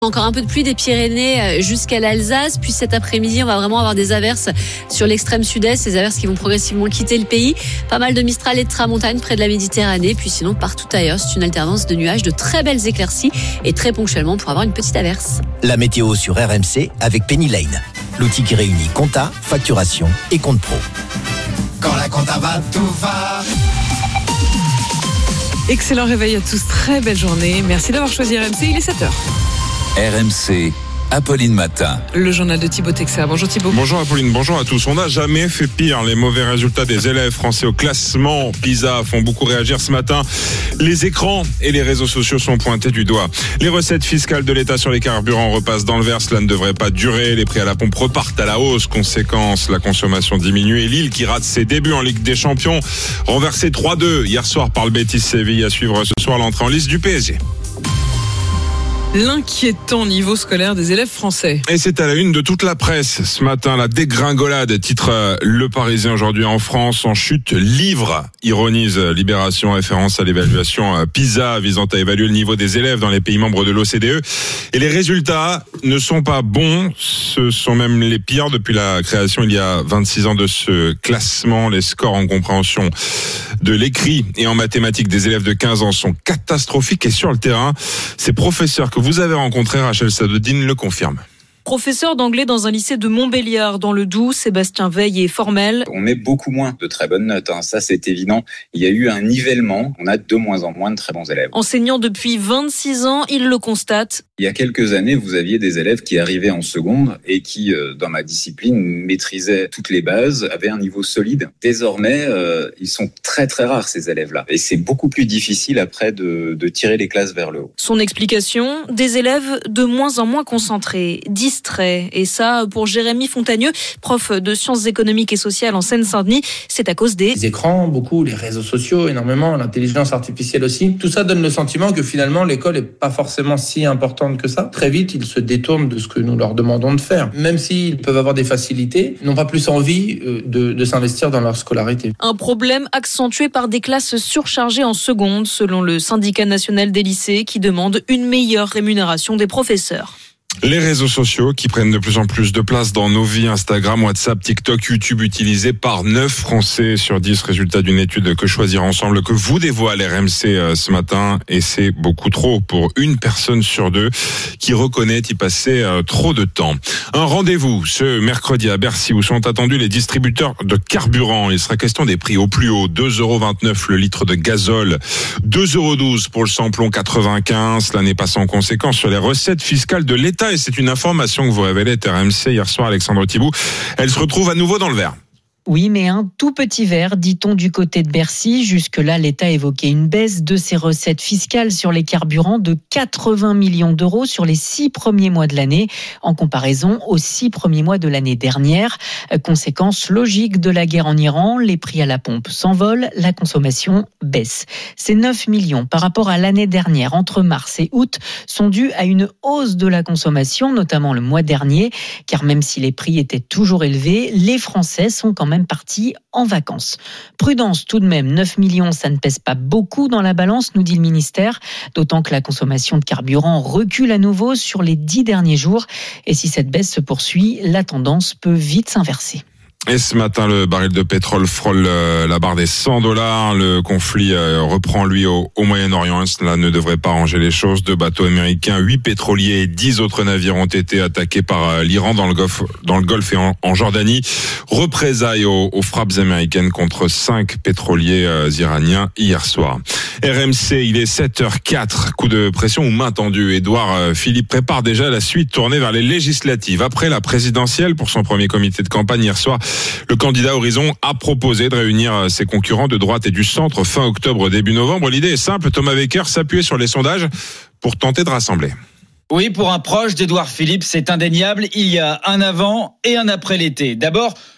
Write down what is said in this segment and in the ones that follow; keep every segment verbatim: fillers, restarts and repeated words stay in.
Encore un peu de pluie des Pyrénées jusqu'à l'Alsace, puis cet après-midi on va vraiment avoir des averses sur l'extrême sud-est, ces averses qui vont progressivement quitter le pays, pas mal de Mistral et de Tramontane près de la Méditerranée, puis sinon partout ailleurs c'est une alternance de nuages, de très belles éclaircies et très ponctuellement pour avoir une petite averse. La météo sur R M C avec Penny Lane, l'outil qui réunit compta, facturation et compte pro. Quand la compta va, tout va. Excellent réveil à tous, très belle journée, merci d'avoir choisi R M C, il est sept heures. R M C, Apolline Matin. Le journal de Thibaut Texer. Bonjour Thibaut. Bonjour Apolline, bonjour à tous. On n'a jamais fait pire. Les mauvais résultats des élèves français au classement PISA font beaucoup réagir ce matin. Les écrans et les réseaux sociaux sont pointés du doigt. Les recettes fiscales de l'État sur les carburants repassent dans le vert. Cela ne devrait pas durer. Les prix à la pompe repartent à la hausse. Conséquence, la consommation diminue. Et Lille, qui rate ses débuts en Ligue des Champions, renversé trois deux hier soir par le Betis Séville. À suivre ce soir l'entrée en liste du P S G. L'inquiétant niveau scolaire des élèves français. Et c'est à la une de toute la presse ce matin, la dégringolade, titre Le Parisien aujourd'hui en France, en chute livre, ironise Libération, référence à l'évaluation PISA visant à évaluer le niveau des élèves dans les pays membres de l'O C D E. Et les résultats ne sont pas bons, ce sont même les pires depuis la création il y a vingt-six ans de ce classement. Les scores en compréhension de l'écrit et en mathématiques des élèves de quinze ans sont catastrophiques et sur le terrain, ces professeurs que vous avez rencontré, Rachel Sadodine le confirme. Professeur d'anglais dans un lycée de Montbéliard dans le Doubs, Sébastien Veil est formel. On met beaucoup moins de très bonnes notes, hein. Ça c'est évident. Il y a eu un nivellement, on a de moins en moins de très bons élèves. Enseignant depuis vingt-six ans, il le constate. Il y a quelques années, vous aviez des élèves qui arrivaient en seconde et qui, euh, dans ma discipline, maîtrisaient toutes les bases, avaient un niveau solide. Désormais, euh, ils sont très très rares ces élèves-là. Et c'est beaucoup plus difficile après de, de tirer les classes vers le haut. Son explication, des élèves de moins en moins concentrés, distraits. Et ça, pour Jérémy Fontagneux, prof de sciences économiques et sociales en Seine-Saint-Denis, c'est à cause des... Les écrans, beaucoup, les réseaux sociaux, énormément, l'intelligence artificielle aussi. Tout ça donne le sentiment que finalement, l'école n'est pas forcément si importante que ça. Très vite, ils se détournent de ce que nous leur demandons de faire. Même s'ils peuvent avoir des facilités, ils n'ont pas plus envie de, de s'investir dans leur scolarité. Un problème accentué par des classes surchargées en seconde, selon le syndicat national des lycées, qui demande une meilleure rémunération des professeurs. Les réseaux sociaux qui prennent de plus en plus de place dans nos vies, Instagram, WhatsApp, TikTok, YouTube, utilisés par neuf Français sur dix, résultat d'une étude Que Choisir Ensemble que vous dévoile R M C ce matin, et c'est beaucoup trop pour une personne sur deux qui reconnaît y passer trop de temps. Un rendez-vous ce mercredi à Bercy où sont attendus les distributeurs de carburant. Il sera question des prix au plus haut, deux euros vingt-neuf le litre de gazole, deux euros douze pour le samplon quatre-vingt-quinze. Cela n'est pas sans conséquence sur les recettes fiscales de l'État. Et c'est une information que vous révélez à R M C hier soir, Alexandre Thibault. Elle se retrouve à nouveau dans le vert. Oui, mais un tout petit verre, dit-on du côté de Bercy. Jusque-là, l'État évoquait une baisse de ses recettes fiscales sur les carburants de quatre-vingts millions d'euros sur les six premiers mois de l'année, en comparaison aux six premiers mois de l'année dernière. Conséquence logique de la guerre en Iran, les prix à la pompe s'envolent, la consommation baisse. Ces neuf millions par rapport à l'année dernière, entre mars et août, sont dus à une hausse de la consommation, notamment le mois dernier, car même si les prix étaient toujours élevés, les Français sont quand même même parti en vacances. Prudence tout de même, neuf millions, ça ne pèse pas beaucoup dans la balance, nous dit le ministère, d'autant que la consommation de carburant recule à nouveau sur les dix derniers jours. Et si cette baisse se poursuit, la tendance peut vite s'inverser. Et ce matin, le baril de pétrole frôle la barre des cent dollars. Le conflit reprend, lui, au, au Moyen-Orient. Cela ne devrait pas arranger les choses. Deux bateaux américains, huit pétroliers et dix autres navires ont été attaqués par l'Iran dans le Golfe, dans le Golfe et en, en Jordanie. Représailles aux, aux frappes américaines contre cinq pétroliers euh, iraniens hier soir. R M C, il est sept heures quatre. Coup de pression ou main tendue. Édouard euh, Philippe prépare déjà la suite tournée vers les législatives. Après la présidentielle, pour son premier comité de campagne hier soir, le candidat Horizon a proposé de réunir ses concurrents de droite et du centre fin octobre, début novembre. L'idée est simple, Thomas Wecker s'appuyer sur les sondages pour tenter de rassembler. Oui, pour un proche d'Édouard Philippe, c'est indéniable. Il y a un avant et un après l'été. D'abord,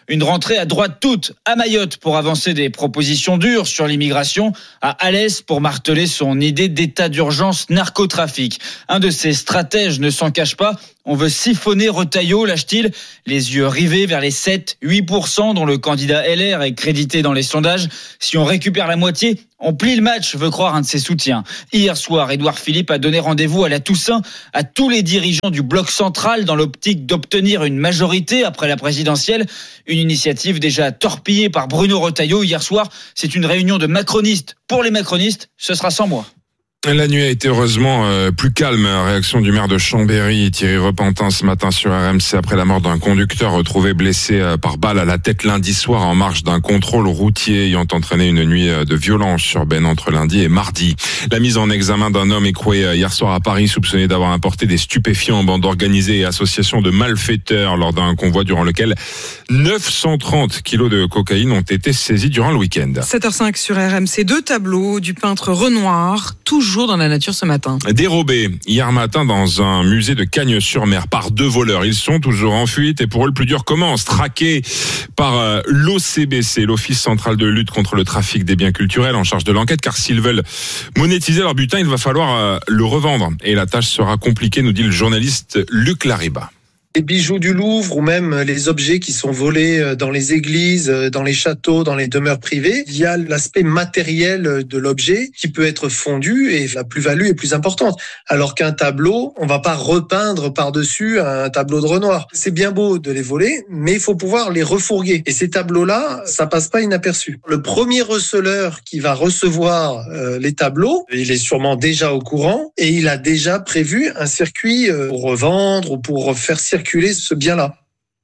Une rentrée à droite toute, à Mayotte pour avancer des propositions dures sur l'immigration, à Alès pour marteler son idée d'état d'urgence narcotrafic. Un de ses stratèges ne s'en cache pas. On veut siphonner Retailleau, lâche-t-il, les yeux rivés vers les sept à huit pour cent dont le candidat L R est crédité dans les sondages. Si on récupère la moitié, on plie le match, veut croire un de ses soutiens. Hier soir, Édouard Philippe a donné rendez-vous à la Toussaint à tous les dirigeants du bloc central dans l'optique d'obtenir une majorité après la présidentielle. Une initiative déjà torpillée par Bruno Retailleau hier soir. C'est une réunion de macronistes. Pour les macronistes, ce sera sans moi. La nuit a été heureusement euh, plus calme. Réaction du maire de Chambéry, Thierry Repentin, ce matin sur R M C après la mort d'un conducteur retrouvé blessé euh, par balle à la tête lundi soir en marge d'un contrôle routier ayant entraîné une nuit euh, de violence urbaine entre lundi et mardi. La mise en examen d'un homme écroué euh, hier soir à Paris soupçonné d'avoir importé des stupéfiants en bande organisée et association de malfaiteurs lors d'un convoi durant lequel neuf cent trente kilos de cocaïne ont été saisis durant le week-end. sept heures cinq sur R M C, deux tableaux du peintre Renoir, toujours dans la nature ce matin. Dérobés hier matin dans un musée de Cagnes-sur-Mer par deux voleurs. Ils sont toujours en fuite et pour eux le plus dur commence. Traqués par l'O C B C, l'Office central de lutte contre le trafic des biens culturels en charge de l'enquête, car s'ils veulent monétiser leur butin, il va falloir le revendre. Et la tâche sera compliquée, nous dit le journaliste Luc Lariba. Les bijoux du Louvre ou même les objets qui sont volés dans les églises, dans les châteaux, dans les demeures privées, il y a l'aspect matériel de l'objet qui peut être fondu et la plus-value est plus importante. Alors qu'un tableau, on va pas repeindre par-dessus un tableau de Renoir. C'est bien beau de les voler, mais il faut pouvoir les refourguer. Et ces tableaux-là, ça passe pas inaperçu. Le premier receleur qui va recevoir euh, les tableaux, il est sûrement déjà au courant et il a déjà prévu un circuit euh, pour revendre ou pour faire circuler ce bien-là.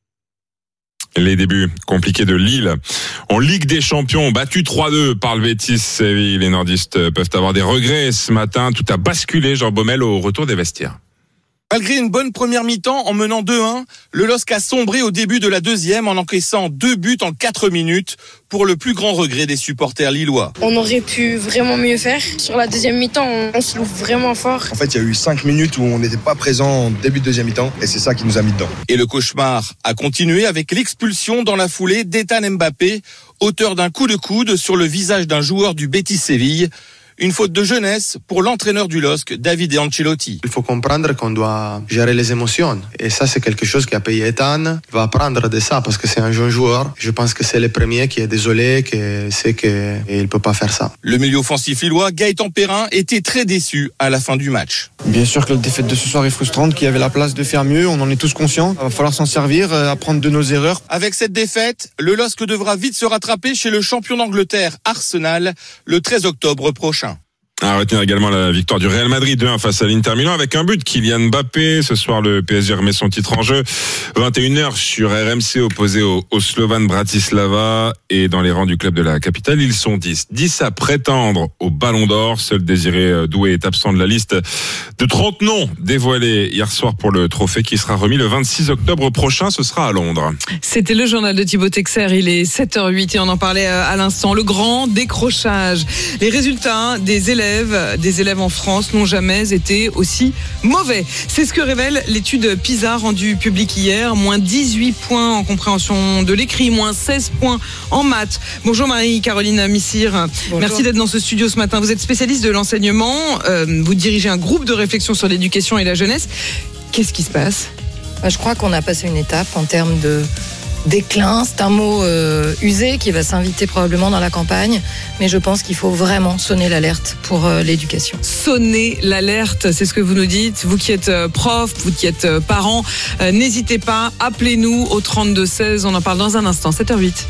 Les débuts compliqués de Lille en Ligue des Champions, battu trois deux par le Betis Séville. Les nordistes peuvent avoir des regrets ce matin. Tout a basculé, Jean Baumel, au retour des vestiaires. Malgré une bonne première mi-temps en menant deux un, le L O S C a sombré au début de la deuxième en encaissant deux buts en quatre minutes, pour le plus grand regret des supporters lillois. On aurait pu vraiment mieux faire. Sur la deuxième mi-temps, on, on se loupe vraiment fort. En fait, il y a eu cinq minutes où on n'était pas présent en début de deuxième mi-temps et c'est ça qui nous a mis dedans. Et le cauchemar a continué avec l'expulsion dans la foulée d'Ethan Mbappé, auteur d'un coup de coude sur le visage d'un joueur du Betis Séville. Une faute de jeunesse pour l'entraîneur du L O S C, Davide Ancelotti. Il faut comprendre qu'on doit gérer les émotions. Et ça, c'est quelque chose qui a payé Ethan. Il va apprendre de ça parce que c'est un jeune joueur. Je pense que c'est le premier qui est désolé, qui sait qu'il ne peut pas faire ça. Le milieu offensif lillois, Gaëtan Perrin, était très déçu à la fin du match. Bien sûr que la défaite de ce soir est frustrante, qu'il y avait la place de faire mieux. On en est tous conscients. Il va falloir s'en servir, apprendre de nos erreurs. Avec cette défaite, le L O S C devra vite se rattraper chez le champion d'Angleterre, Arsenal, le treize octobre prochain. À retenir également la victoire du Real Madrid deux un face à l'Inter Milan avec un but. Kylian Mbappé. Ce soir, le P S G remet son titre en jeu. vingt et une heures sur R M C opposé au, au Slovan Bratislava. Et dans les rangs du club de la capitale, ils sont dix. dix à prétendre au Ballon d'Or. Seul Désiré Doué est absent de la liste de trente noms dévoilés hier soir pour le trophée qui sera remis le vingt-six octobre prochain. Ce sera à Londres. C'était le journal de Thibaut Texer. Il est sept heures huit et on en parlait à l'instant. Le grand décrochage. Les résultats des élèves des élèves en France n'ont jamais été aussi mauvais. C'est ce que révèle l'étude PISA rendue publique hier. Moins dix-huit points en compréhension de l'écrit, moins seize points en maths. Bonjour Marie-Caroline Missire. Bonjour. Merci d'être dans ce studio ce matin. Vous êtes spécialiste de l'enseignement. Euh, vous dirigez un groupe de réflexion sur l'éducation et la jeunesse. Qu'est-ce qui se passe ? Je crois qu'on a passé une étape en termes de déclin, c'est un mot euh, usé qui va s'inviter probablement dans la campagne, mais je pense qu'il faut vraiment sonner l'alerte pour euh, l'éducation. Sonner l'alerte, c'est ce que vous nous dites. Vous qui êtes euh, prof, vous qui êtes euh, parent, euh, n'hésitez pas, appelez-nous au trente-deux seize, on en parle dans un instant, sept heures huit.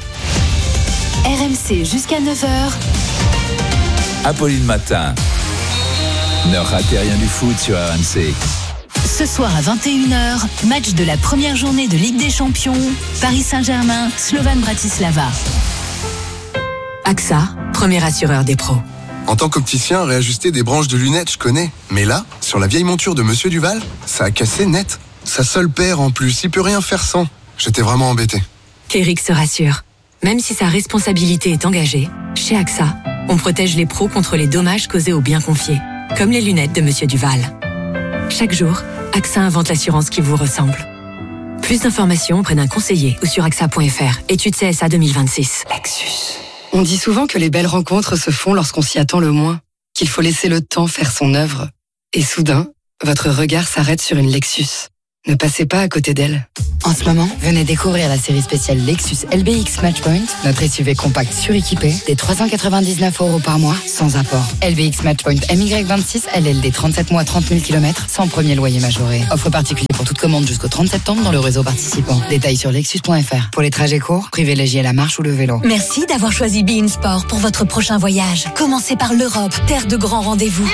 R M C jusqu'à neuf heures. Apolline Matin. Ne ratez rien du foot sur R M C. Ce soir à vingt et une heures, match de la première journée de Ligue des Champions, Paris Saint-Germain, Slovan Bratislava. A X A, premier assureur des pros. En tant qu'opticien, réajuster des branches de lunettes, je connais. Mais là, sur la vieille monture de Monsieur Duval, ça a cassé net. Sa seule paire en plus, il peut rien faire sans. J'étais vraiment embêté. Qu'Eric se rassure. Même si sa responsabilité est engagée, chez A X A, on protège les pros contre les dommages causés aux biens confiés, comme les lunettes de Monsieur Duval. Chaque jour, A X A invente l'assurance qui vous ressemble. Plus d'informations auprès d'un conseiller ou sur A X A point F R. Étude C S A deux mille vingt-six. Lexus. On dit souvent que les belles rencontres se font lorsqu'on s'y attend le moins, qu'il faut laisser le temps faire son œuvre. Et soudain, votre regard s'arrête sur une Lexus. Ne passez pas à côté d'elle. En ce moment, venez découvrir la série spéciale Lexus L B X Matchpoint, notre S U V compact suréquipé, des trois cent quatre-vingt-dix-neuf euros par mois, sans apport. L B X Matchpoint M Y vingt-six, L L D trente-sept mois, trente mille kilomètres, sans premier loyer majoré. Offre particulière pour toute commande jusqu'au trente septembre dans le réseau participant. Détails sur lexus point F R. Pour les trajets courts, privilégiez la marche ou le vélo. Merci d'avoir choisi Be In Sport pour votre prochain voyage. Commencez par l'Europe, terre de grands rendez-vous.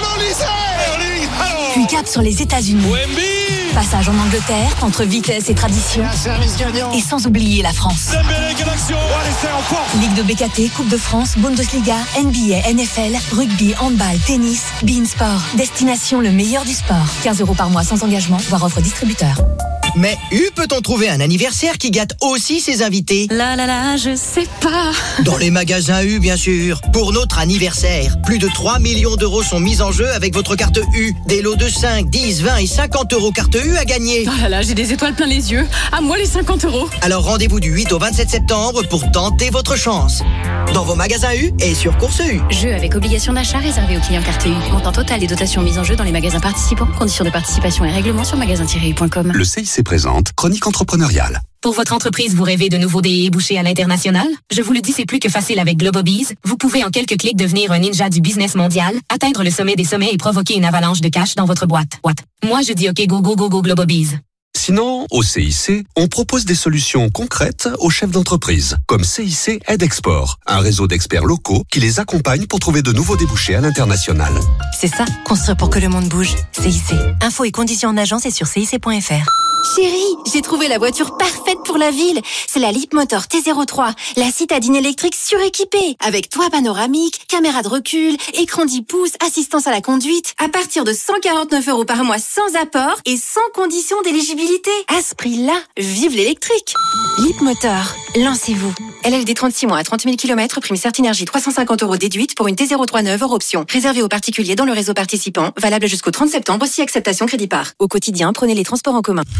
Puis cap sur les États-Unis. Passage en Angleterre, entre vitesse et tradition. Et sans oublier la France. Ligue de B K T, Coupe de France, Bundesliga, N B A, N F L, rugby, handball, tennis, Be In Sport. Destination le meilleur du sport. quinze euros par mois sans engagement, voire offre distributeur. Mais U peut-on trouver un anniversaire qui gâte aussi ses invités? Là là là, je sais pas. Dans les magasins U, bien sûr. Pour notre anniversaire, plus de trois millions d'euros sont mis en jeu avec votre carte U. Des lots de cinq, dix, vingt et cinquante euros carte U à gagner. Oh là là, j'ai des étoiles plein les yeux. À moi les cinquante euros. Alors rendez-vous du huit au vingt-sept septembre pour tenter votre chance. Dans vos magasins U et sur Course U. Jeu avec obligation d'achat réservé aux clients carte U. Montant total des dotations mises en jeu dans les magasins participants. Conditions de participation et règlements sur magasin tiret u point com. Le C I C présente Chronique entrepreneuriale. Pour votre entreprise, vous rêvez de nouveaux débouchés à l'international? Je vous le dis, c'est plus que facile avec Globobiz. Vous pouvez en quelques clics devenir un ninja du business mondial, atteindre le sommet des sommets et provoquer une avalanche de cash dans votre boîte. What? Moi, je dis OK, go, go, go, go, Globobiz. Sinon, au C I C, on propose des solutions concrètes aux chefs d'entreprise, comme C I C Aide Export, un réseau d'experts locaux qui les accompagne pour trouver de nouveaux débouchés à l'international. C'est ça, construire pour que le monde bouge. C I C. Infos et conditions en agence et sur C I C point F R. Chérie, j'ai trouvé la voiture parfaite pour la ville. C'est la Leapmotor T zéro trois, la citadine électrique suréquipée, avec toit panoramique, caméra de recul, écran dix pouces, assistance à la conduite, à partir de cent quarante-neuf euros par mois sans apport et sans condition d'éligibilité. À ce prix-là, vive l'électrique. Leapmotor, lancez-vous. L L D trente-six mois à trente mille kilomètres, prime Certinergie trois cent cinquante euros déduite pour une T zéro trois neuve hors option. Réservé aux particuliers dans le réseau participant, valable jusqu'au trente septembre, si acceptation crédit par. Au quotidien, prenez les transports en commun.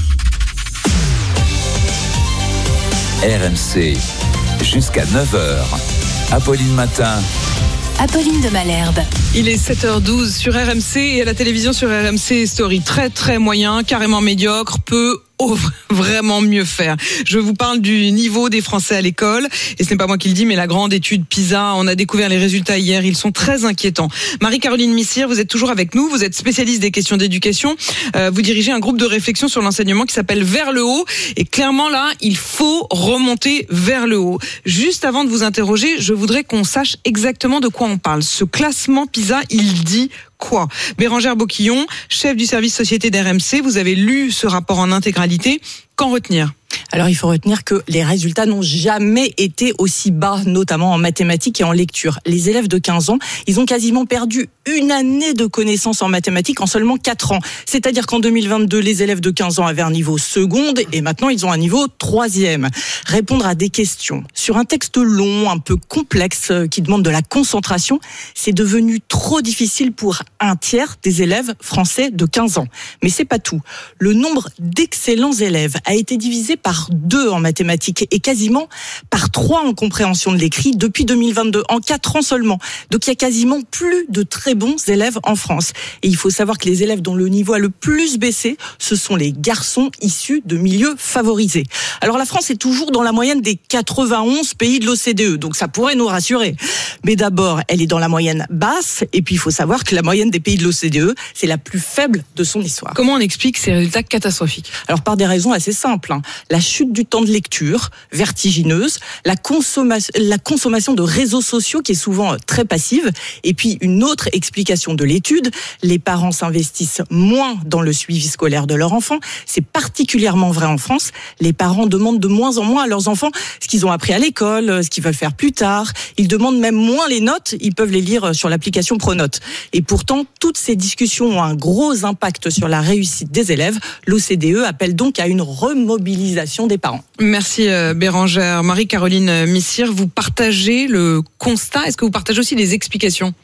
R M C, jusqu'à neuf heures. Apolline Matin. Apolline de Malherbe. Il est sept heures douze sur R M C et à la télévision sur R M C Story. Très très moyen, carrément médiocre, peu oh, vraiment mieux faire. Je vous parle du niveau des Français à l'école et ce n'est pas moi qui le dis, mais la grande étude PISA. On a découvert les résultats hier, ils sont très inquiétants. Marie-Caroline Missire, vous êtes toujours avec nous, vous êtes spécialiste des questions d'éducation. Euh, vous dirigez un groupe de réflexion sur l'enseignement qui s'appelle Vers le haut et clairement là, il faut remonter vers le haut. Juste avant de vous interroger, je voudrais qu'on sache exactement de quoi on parle. Ce classement PISA, il dit quoi? Bérangère Boquillon, chef du service société d'R M C, vous avez lu ce rapport en intégralité. Qu'en retenir? Alors, il faut retenir que les résultats n'ont jamais été aussi bas, notamment en mathématiques et en lecture. Les élèves de quinze ans, ils ont quasiment perdu une année de connaissances en mathématiques en seulement quatre ans. C'est-à-dire qu'en deux mille vingt-deux, les élèves de quinze ans avaient un niveau seconde et maintenant, ils ont un niveau troisième. Répondre à des questions sur un texte long, un peu complexe, qui demande de la concentration, c'est devenu trop difficile pour un tiers des élèves français de quinze ans. Mais c'est pas tout. Le nombre d'excellents élèves a été divisé par deux en mathématiques et quasiment par trois en compréhension de l'écrit depuis deux mille vingt-deux, en quatre ans seulement. Donc il y a quasiment plus de très bons élèves en France. Et il faut savoir que les élèves dont le niveau a le plus baissé, ce sont les garçons issus de milieux favorisés. Alors la France est toujours dans la moyenne des quatre-vingt-onze pays de l'O C D E, donc ça pourrait nous rassurer. Mais d'abord, elle est dans la moyenne basse, et puis il faut savoir que la moyenne des pays de l'O C D E, c'est la plus faible de son histoire. Comment on explique ces résultats catastrophiques? Alors par des raisons assez simples. Hein. La chute du temps de lecture, vertigineuse, la consommation, la consommation de réseaux sociaux qui est souvent très passive, et puis une autre explication de l'étude, les parents s'investissent moins dans le suivi scolaire de leurs enfants. C'est particulièrement vrai en France. Les parents demandent de moins en moins à leurs enfants ce qu'ils ont appris à l'école, ce qu'ils veulent faire plus tard. Ils demandent même moins les notes, ils peuvent les lire sur l'application Pronote. Et pourtant, toutes ces discussions ont un gros impact sur la réussite des élèves. L'O C D E appelle donc à une remobilisation des parents. Merci Bérangère. Marie-Caroline Missire, vous partagez le constat. Est-ce que vous partagez aussi les explications?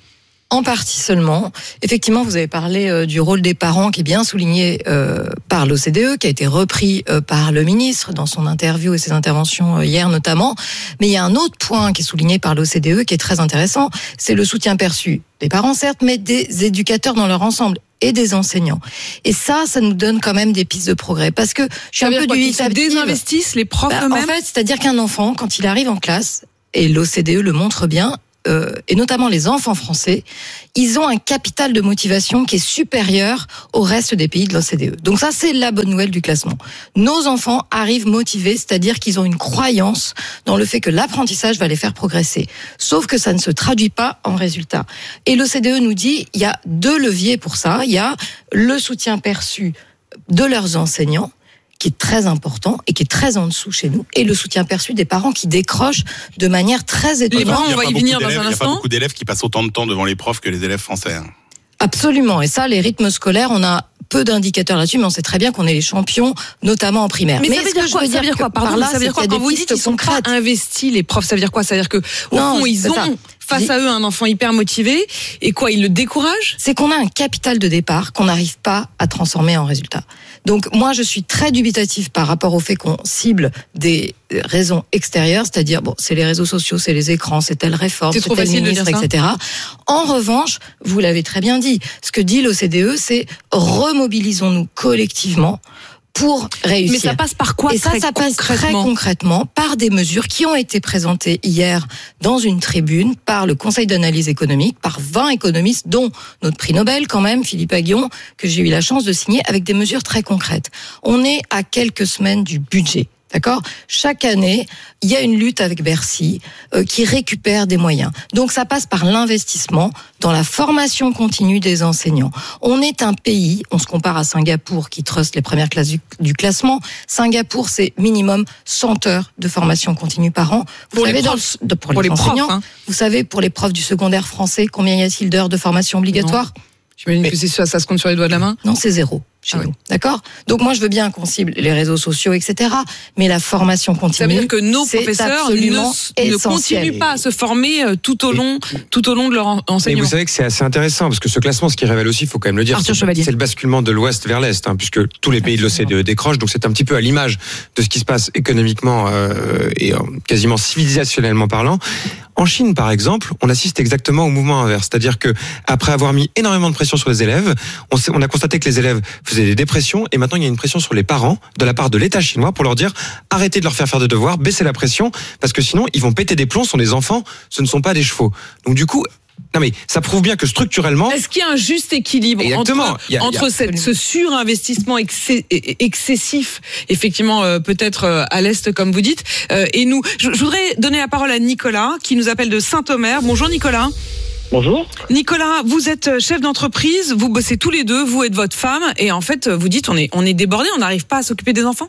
En partie seulement. Effectivement, vous avez parlé euh, du rôle des parents qui est bien souligné euh, par l'O C D E, qui a été repris euh, par le ministre dans son interview et ses interventions euh, hier notamment. Mais il y a un autre point qui est souligné par l'O C D E qui est très intéressant, c'est le soutien perçu des parents certes, mais des éducateurs dans leur ensemble et des enseignants. Et ça, ça nous donne quand même des pistes de progrès. Parce que je suis un peu dubitative. Ils désinvestissent les profs bah, eux-mêmes. En fait, c'est-à-dire qu'un enfant, quand il arrive en classe, et l'O C D E le montre bien, Euh, et notamment les enfants français, ils ont un capital de motivation qui est supérieur au reste des pays de l'O C D E. Donc ça, c'est la bonne nouvelle du classement. Nos enfants arrivent motivés, c'est-à-dire qu'ils ont une croyance dans le fait que l'apprentissage va les faire progresser. Sauf que ça ne se traduit pas en résultats. Et l'O C D E nous dit, il y a deux leviers pour ça. Il y a le soutien perçu de leurs enseignants, qui est très important et qui est très en dessous chez nous, et le soutien perçu des parents qui décrochent de manière très étonnante. Les parents, on va y venir dans un instant. Il n'y a pas beaucoup d'élèves qui passent autant de temps devant les profs que les élèves français. Absolument, et ça, les rythmes scolaires, on a peu d'indicateurs là-dessus, mais on sait très bien qu'on est les champions, notamment en primaire. Mais, mais ça veut dire quoi, ça veut dire quoi Pardon, ça veut dire quoi quand vous dites qu'ils sont pas investis, les profs, ça veut dire quoi? Ça veut dire que au non, fond, ils ont ça. face à eux un enfant hyper motivé, et quoi, ils le découragent? C'est qu'on a un capital de départ qu'on n'arrive pas à transformer en résultat. Donc moi, je suis très dubitative par rapport au fait qu'on cible des raisons extérieures, c'est-à-dire bon, c'est les réseaux sociaux, c'est les écrans, c'est telle réforme, c'est, c'est tel ministre, et cetera. En revanche, vous l'avez très bien dit, ce que dit l'O C D E, c'est remobilisons-nous collectivement pour réussir. Mais ça passe par quoi? Et ça, ça passe très concrètement par des mesures qui ont été présentées hier dans une tribune par le Conseil d'analyse économique, par vingt économistes, dont notre prix Nobel quand même, Philippe Aghion, que j'ai eu la chance de signer, avec des mesures très concrètes. On est à quelques semaines du budget. D'accord ? Chaque année, il y a une lutte avec Bercy euh, qui récupère des moyens. Donc ça passe par l'investissement dans la formation continue des enseignants. On est un pays, on se compare à Singapour qui truste les premières classes du, du classement. Singapour, c'est minimum cent heures de formation continue par an. Vous pour, savez, les profs, dans le, pour, pour les, les enseignants, profs, hein. Vous savez, pour les profs du secondaire français, combien y a-t-il d'heures de formation obligatoire ? Non. J'imagine Mais... que c'est ça, ça se compte sur les doigts de la main ? Non, c'est zéro. Chez ah nous. Oui. D'accord ? Donc moi je veux bien qu'on cible les réseaux sociaux, et cetera. Mais la formation continue, ça veut dire que nos professeurs ne, ne continuent pas à se former tout au long, et, tout au long de leur enseignement. Et vous savez que c'est assez intéressant parce que ce classement, ce qui révèle aussi, il faut quand même le dire, c'est, c'est le basculement de l'Ouest vers l'Est, hein, puisque tous les pays de l'O C D E décrochent. Donc c'est un petit peu à l'image de ce qui se passe économiquement euh, et euh, quasiment civilisationnellement parlant. En Chine, par exemple, on assiste exactement au mouvement inverse, c'est-à-dire que après avoir mis énormément de pression sur les élèves, on, on a constaté que les élèves faisaient des dépressions et maintenant il y a une pression sur les parents de la part de l'État chinois pour leur dire arrêtez de leur faire faire de devoirs, baissez la pression parce que sinon ils vont péter des plombs, ce sont des enfants, ce ne sont pas des chevaux. Donc du coup, non mais ça prouve bien que structurellement... Est-ce qu'il y a un juste équilibre Exactement. entre, y a, entre y a... cette, ce surinvestissement excès, excessif, effectivement euh, peut-être euh, à l'Est comme vous dites, euh, et nous. Je, je voudrais donner la parole à Nicolas qui nous appelle de Saint-Omer. Bonjour Nicolas. Bonjour. Nicolas, vous êtes chef d'entreprise, vous bossez tous les deux, vous et votre femme, et en fait vous dites on est, on est débordé, on n'arrive pas à s'occuper des enfants.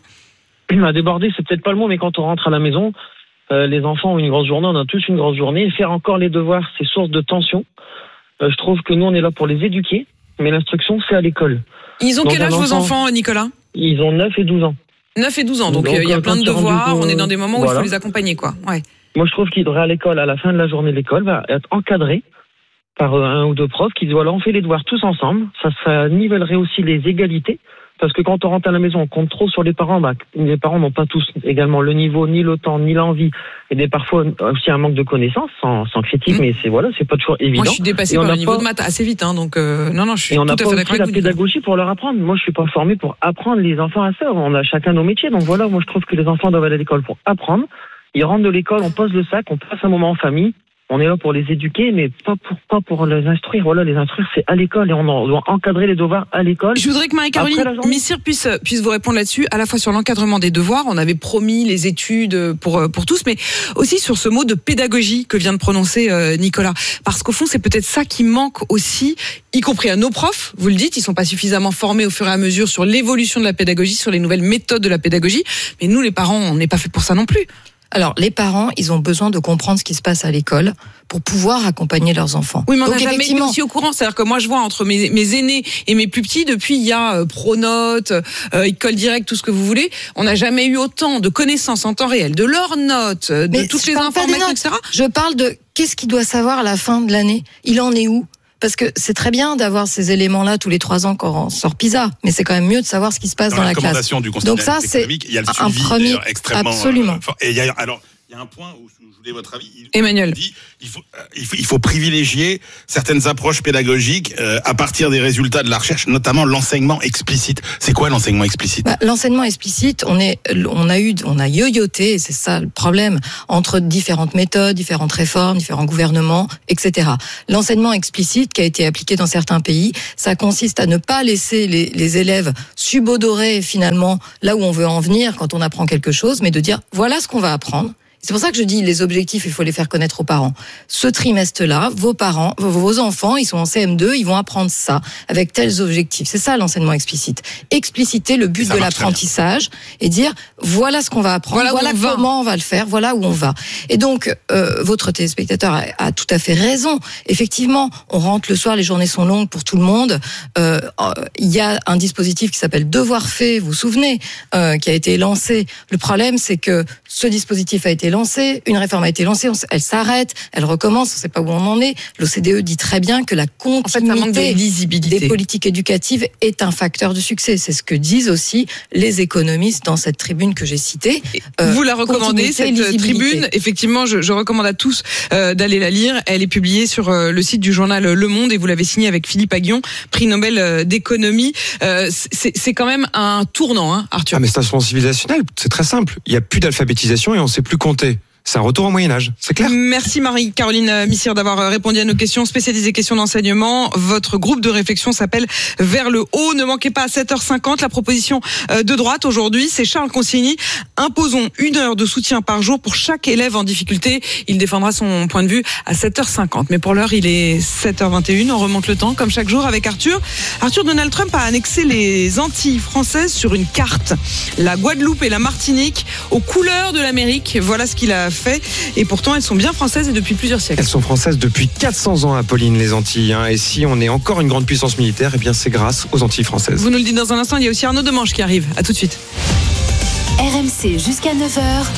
À déborder, c'est peut-être pas le mot, mais quand on rentre à la maison... Euh, les enfants ont une grosse journée, on a tous une grosse journée. Et faire encore les devoirs, c'est source de tension. Euh, je trouve que nous, on est là pour les éduquer, mais l'instruction, c'est à l'école. Ils ont donc quel âge enfant, vos enfants, Nicolas ? Ils ont neuf et douze ans. neuf et douze ans, donc, donc il y a plein de devoirs, on est dans des moments où voilà. Il faut les accompagner, quoi. Ouais. Moi, je trouve qu'ils devraient à l'école, à la fin de la journée de l'école, va être encadrés par un ou deux profs qui disent, voilà, on fait les devoirs tous ensemble. Ça, ça nivellerait aussi les égalités. Parce que quand on rentre à la maison, on compte trop sur les parents. Bah, les parents n'ont pas tous également le niveau, ni le temps, ni l'envie, et des parfois aussi un manque de connaissances, sans, sans critique. Mmh. Mais c'est voilà, c'est pas toujours évident. Moi, je suis dépassée par le niveau pas... de maths assez vite, hein, donc euh, non, non, je suis et on tout n'a à pas fait d'accord aussi avec la vous. pédagogie pour leur apprendre. Moi, je suis pas formé pour apprendre les enfants à ça. On a chacun nos métiers, donc voilà. Moi, je trouve que les enfants doivent aller à l'école pour apprendre. Ils rentrent de l'école, on pose le sac, on passe un moment en famille. On est là pour les éduquer, mais pas pour, pas pour les instruire. Voilà, les instruire, c'est à l'école et on doit encadrer les devoirs à l'école. Je voudrais que Marie-Caroline Missire puisse, puisse vous répondre là-dessus, à la fois sur l'encadrement des devoirs. On avait promis les études pour, pour tous, mais aussi sur ce mot de pédagogie que vient de prononcer euh, Nicolas. Parce qu'au fond, c'est peut-être ça qui manque aussi, y compris à nos profs. Vous le dites, ils sont pas suffisamment formés au fur et à mesure sur l'évolution de la pédagogie, sur les nouvelles méthodes de la pédagogie. Mais nous, les parents, on n'est pas fait pour ça non plus. Alors, les parents, ils ont besoin de comprendre ce qui se passe à l'école pour pouvoir accompagner leurs enfants. Oui, mais on Donc, n'a jamais été aussi au courant. C'est-à-dire que moi, je vois entre mes, mes aînés et mes plus petits, depuis, il y a euh, Pronote, euh, École Directe, tout ce que vous voulez. On n'a jamais eu autant de connaissances en temps réel, de leurs notes, de mais toutes les informations, et cetera. Je parle de qu'est-ce qu'il doit savoir à la fin de l'année. Il en est où ? Parce que c'est très bien d'avoir ces éléments-là tous les trois ans quand on sort PISA, mais c'est quand même mieux de savoir ce qui se passe dans, dans la classe. Du Donc ça, c'est il y a le un suivi, premier, extrêmement, absolument. Euh, fort. Et il y a, alors, il y a un point où je voulais votre avis. Il, Emmanuel. Dit, il, faut, euh, il, faut, il faut privilégier certaines approches pédagogiques euh, à partir des résultats de la recherche, notamment l'enseignement explicite. C'est quoi l'enseignement explicite ? Bah, l'enseignement explicite, on est, on a eu, on a yo-yoté, et c'est ça le problème, entre différentes méthodes, différentes réformes, différents gouvernements, et cetera. L'enseignement explicite qui a été appliqué dans certains pays, ça consiste à ne pas laisser les, les élèves subodorer finalement là où on veut en venir quand on apprend quelque chose, mais de dire voilà ce qu'on va apprendre. C'est pour ça que je dis les objectifs, il faut les faire connaître aux parents. Ce trimestre-là, vos parents, vos enfants, ils sont en C M deux, ils vont apprendre ça avec tels objectifs. C'est ça l'enseignement explicite. Expliciter le but de l'apprentissage et dire voilà ce qu'on va apprendre, voilà, voilà on comment va. on va le faire, voilà où on va. Et donc euh, votre téléspectateur a, a tout à fait raison. Effectivement, on rentre le soir, les journées sont longues pour tout le monde. Euh, il y a un dispositif qui s'appelle Devoir fait, vous vous souvenez, euh, qui a été lancé. Le problème, c'est que ce dispositif a été lancée, une réforme a été lancée, elle s'arrête, elle recommence, on ne sait pas où on en est. L'O C D E dit très bien que la continuité en fait, de lisibilité. des politiques éducatives est un facteur de succès. C'est ce que disent aussi les économistes dans cette tribune que j'ai citée. Euh, Vous la recommandez, cette tribune. Effectivement, je, je recommande à tous euh, d'aller la lire. Elle est publiée sur euh, le site du journal Le Monde et vous l'avez signée avec Philippe Aghion, prix Nobel euh, d'économie. Euh, c'est, c'est quand même un tournant, hein, Arthur. Ah, mais c'est un changement civilisationnel. C'est très simple. Il n'y a plus d'alphabétisation et on ne sait plus compter. C'est un retour au Moyen-Âge, c'est clair. Merci Marie-Caroline Missire d'avoir répondu à nos questions spécialisées questions d'enseignement. Votre groupe de réflexion s'appelle Vers le haut. Ne manquez pas à sept heures cinquante la proposition de droite aujourd'hui. C'est Charles Consigny. Imposons une heure de soutien par jour pour chaque élève en difficulté. Il défendra son point de vue à sept heures cinquante. Mais pour l'heure, il est sept heures vingt et une. On remonte le temps comme chaque jour avec Arthur. Arthur, Donald Trump a annexé les Antilles françaises sur une carte. La Guadeloupe et la Martinique aux couleurs de l'Amérique. Voilà ce qu'il a fait. Et pourtant, elles sont bien françaises et depuis plusieurs siècles. Elles sont françaises depuis quatre cents ans, Apolline, les Antilles. Hein. Et si on est encore une grande puissance militaire, eh bien c'est grâce aux Antilles françaises. Vous nous le dites dans un instant, il y a aussi Arnaud Demange qui arrive. À tout de suite. R M C jusqu'à neuf heures.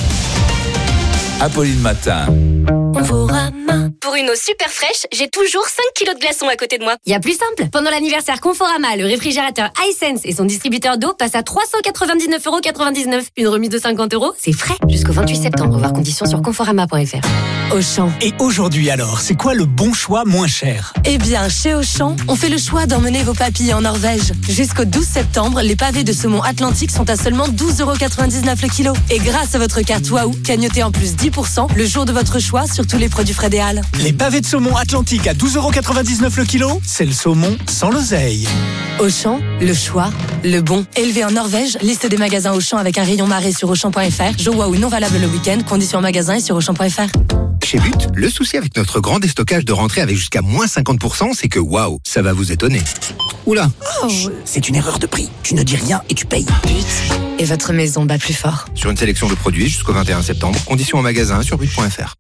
Apolline Matin. Conforama. Pour une eau super fraîche, j'ai toujours cinq kilos de glaçons à côté de moi. Il y a plus simple. Pendant l'anniversaire Conforama, le réfrigérateur iSense et son distributeur d'eau passent à trois cent quatre-vingt-dix-neuf euros quatre-vingt-dix-neuf. Une remise de cinquante euros, c'est frais. Jusqu'au vingt-huit septembre, voir conditions sur conforama point f r. Auchan. Et aujourd'hui alors, c'est quoi le bon choix moins cher ? Eh bien, chez Auchan, on fait le choix d'emmener vos papilles en Norvège. Jusqu'au douze septembre, les pavés de saumon Atlantique sont à seulement douze euros quatre-vingt-dix-neuf le kilo. Et grâce à votre carte Waouh, cagnotez en plus dix pour cent le jour de votre choix sur tous les produits frais des Halles. Les pavés de saumon Atlantique à douze euros quatre-vingt-dix-neuf le kilo, c'est le saumon sans l'oseille. Auchan, le choix, le bon. Élevé en Norvège, liste des magasins Auchan avec un rayon marée sur Auchan point f r. Joe Waouh non valable le week-end, conditions en magasin et sur Auchan point f r. Chez But, le souci avec notre grand déstockage de rentrée avec jusqu'à moins cinquante pour cent, c'est que waouh, ça va vous étonner. Oula, oh. C'est une erreur de prix. Tu ne dis rien et tu payes. But, et votre maison bat plus fort. Sur une sélection de produits jusqu'au vingt et un septembre, conditions en magasin sur but point f r.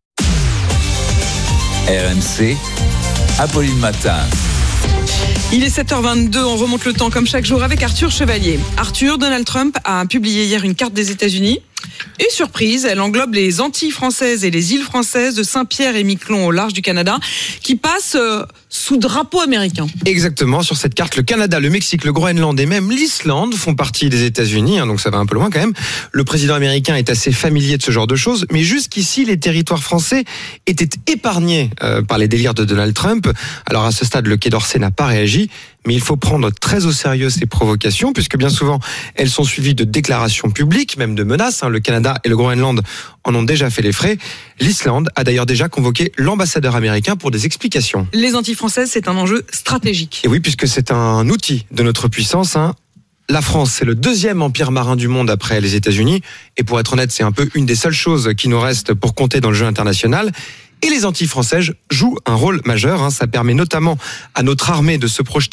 R M C, Apolline Matin. Il est sept heures vingt-deux, on remonte le temps comme chaque jour avec Arthur Chevalier. Arthur, Donald Trump a publié hier une carte des États-Unis. Et surprise, elle englobe les Antilles françaises et les îles françaises de Saint-Pierre et Miquelon au large du Canada, qui passent euh, sous drapeau américain. Exactement, sur cette carte, le Canada, le Mexique, le Groenland et même l'Islande font partie des États-Unis, hein, donc ça va un peu loin quand même. Le président américain est assez familier de ce genre de choses, mais jusqu'ici, les territoires français étaient épargnés euh, par les délires de Donald Trump. Alors à ce stade, le Quai d'Orsay n'a pas réagi, mais il faut prendre très au sérieux ces provocations, puisque bien souvent, elles sont suivies de déclarations publiques, même de menaces. Hein. Le Canada et le Groenland en ont déjà fait les frais. L'Islande a d'ailleurs déjà convoqué l'ambassadeur américain pour des explications. Les Antilles françaises, c'est un enjeu stratégique. Et oui, puisque c'est un outil de notre puissance. Hein. La France, c'est le deuxième empire marin du monde après les États-Unis. Et pour être honnête, c'est un peu une des seules choses qui nous reste pour compter dans le jeu international. Et les Antilles françaises jouent un rôle majeur. Hein. Ça permet notamment à notre armée de se projeter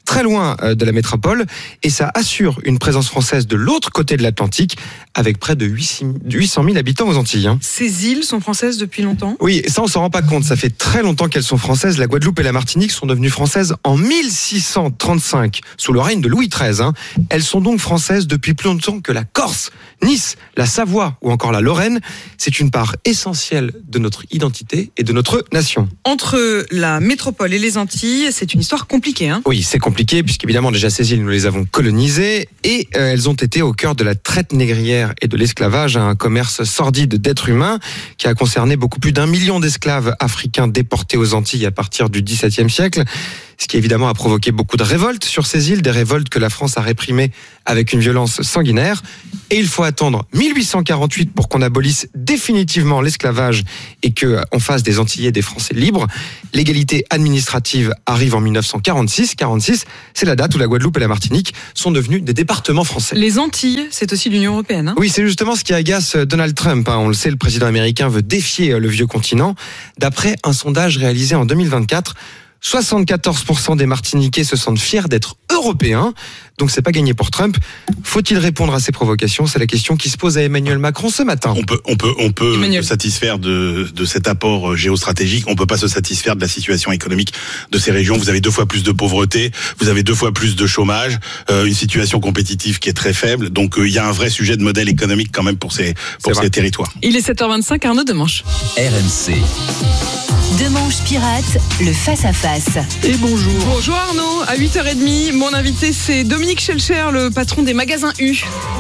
très loin de la métropole et ça assure une présence française de l'autre côté de l'Atlantique avec près de huit cent mille habitants aux Antilles. Hein. Ces îles sont françaises depuis longtemps ? Oui, ça on s'en rend pas compte, ça fait très longtemps qu'elles sont françaises. La Guadeloupe et la Martinique sont devenues françaises en mille six cent trente-cinq sous le règne de Louis treize. Hein. Elles sont donc françaises depuis plus longtemps que la Corse, Nice, la Savoie ou encore la Lorraine. C'est une part essentielle de notre identité et de notre nation. Entre la métropole et les Antilles, c'est une histoire compliquée. Hein. Oui, c'est compliqué puisqu'évidemment déjà ces îles, nous les avons colonisées et euh, elles ont été au cœur de la traite négrière et de l'esclavage, un commerce sordide d'êtres humains qui a concerné beaucoup plus d'un million d'esclaves africains déportés aux Antilles à partir du dix-septième siècle. Ce qui évidemment a provoqué beaucoup de révoltes sur ces îles, des révoltes que la France a réprimées avec une violence sanguinaire. Et il faut attendre mille huit cent quarante-huit pour qu'on abolisse définitivement l'esclavage et qu'on fasse des Antillais des Français libres. L'égalité administrative arrive en mille neuf cent quarante-six. quarante-six, c'est la date où la Guadeloupe et la Martinique sont devenus des départements français. Les Antilles, c'est aussi l'Union européenne. Hein ? Oui, c'est justement ce qui agace Donald Trump. Hein. On le sait, le président américain veut défier le vieux continent. D'après un sondage réalisé en deux mille vingt-quatre, soixante-quatorze pour cent des Martiniquais se sentent fiers d'être européens. Donc c'est pas gagné pour Trump. Faut-il répondre à ces provocations ? C'est la question qui se pose à Emmanuel Macron ce matin. On peut, on peut, on peut se satisfaire de, de cet apport géostratégique. On peut pas se satisfaire de la situation économique de ces régions. Vous avez deux fois plus de pauvreté, vous avez deux fois plus de chômage, euh, une situation compétitive qui est très faible. Donc il euh, y a un vrai sujet de modèle économique quand même pour ces, pour ces territoires. Il est sept heures vingt-cinq, Arnaud Demanche. R M C. Demanche Pirate, le face-à-face. Et bonjour. Bonjour Arnaud, à huit heures trente, mon invité c'est Dominique Schelcher, le patron des magasins U.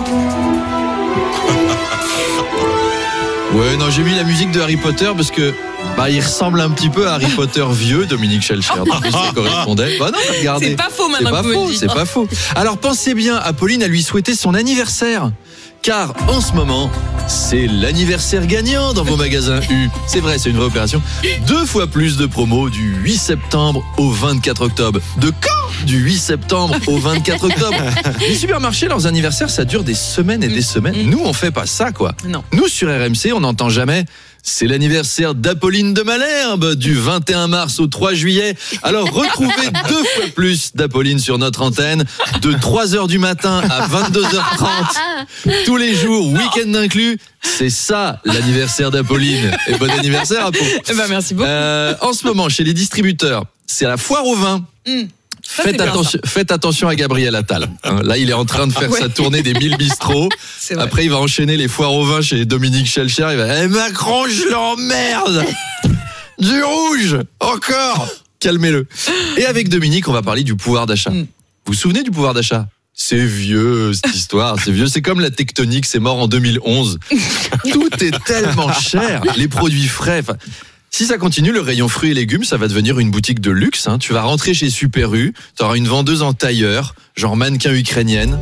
Ouais, non, j'ai mis la musique de Harry Potter parce que bah il ressemble un petit peu à Harry Potter vieux, Dominique Schelcher. Donc ça correspondait. Bah non, regardez. C'est pas faux maintenant. C'est pas faux, c'est pas faux. Alors pensez bien, Apolline a lui souhaité son anniversaire. Car en ce moment, c'est l'anniversaire gagnant dans vos magasins U. C'est vrai, c'est une vraie opération. Deux fois plus de promos du huit septembre au vingt-quatre octobre. De quand ? Du huit septembre au vingt-quatre octobre. Les supermarchés, leurs anniversaires, ça dure des semaines et des semaines. Nous, on fait pas ça, quoi. Non. Nous, sur R M C, on n'entend jamais... C'est l'anniversaire d'Apolline de Malherbe du vingt et un mars au trois juillet. Alors retrouvez deux fois plus d'Apolline sur notre antenne de trois heures du matin à vingt-deux heures trente. Tous les jours, week-end inclus. C'est ça l'anniversaire d'Apolline. Et bon anniversaire, Apo. Eh ben, merci beaucoup. Euh, en ce moment, chez les distributeurs, c'est la foire au vin. Mmh. Ça, faites, attention, faites attention à Gabriel Attal. Là, il est en train de faire ouais. sa tournée des mille bistrots. Après, il va enchaîner les foires au vin chez Dominique Schelcher. Il va, eh, Macron, je l'emmerde. Du rouge, encore. Calmez-le. Et avec Dominique, on va parler du pouvoir d'achat. Mm. Vous vous souvenez du pouvoir d'achat ? C'est vieux, cette histoire. C'est vieux. C'est comme la tectonique. C'est mort en deux mille onze. Tout est tellement cher. Les produits frais. Enfin, si ça continue, le rayon fruits et légumes, ça va devenir une boutique de luxe. Hein. Tu vas rentrer chez Super U, tu auras une vendeuse en tailleur, genre mannequin ukrainienne.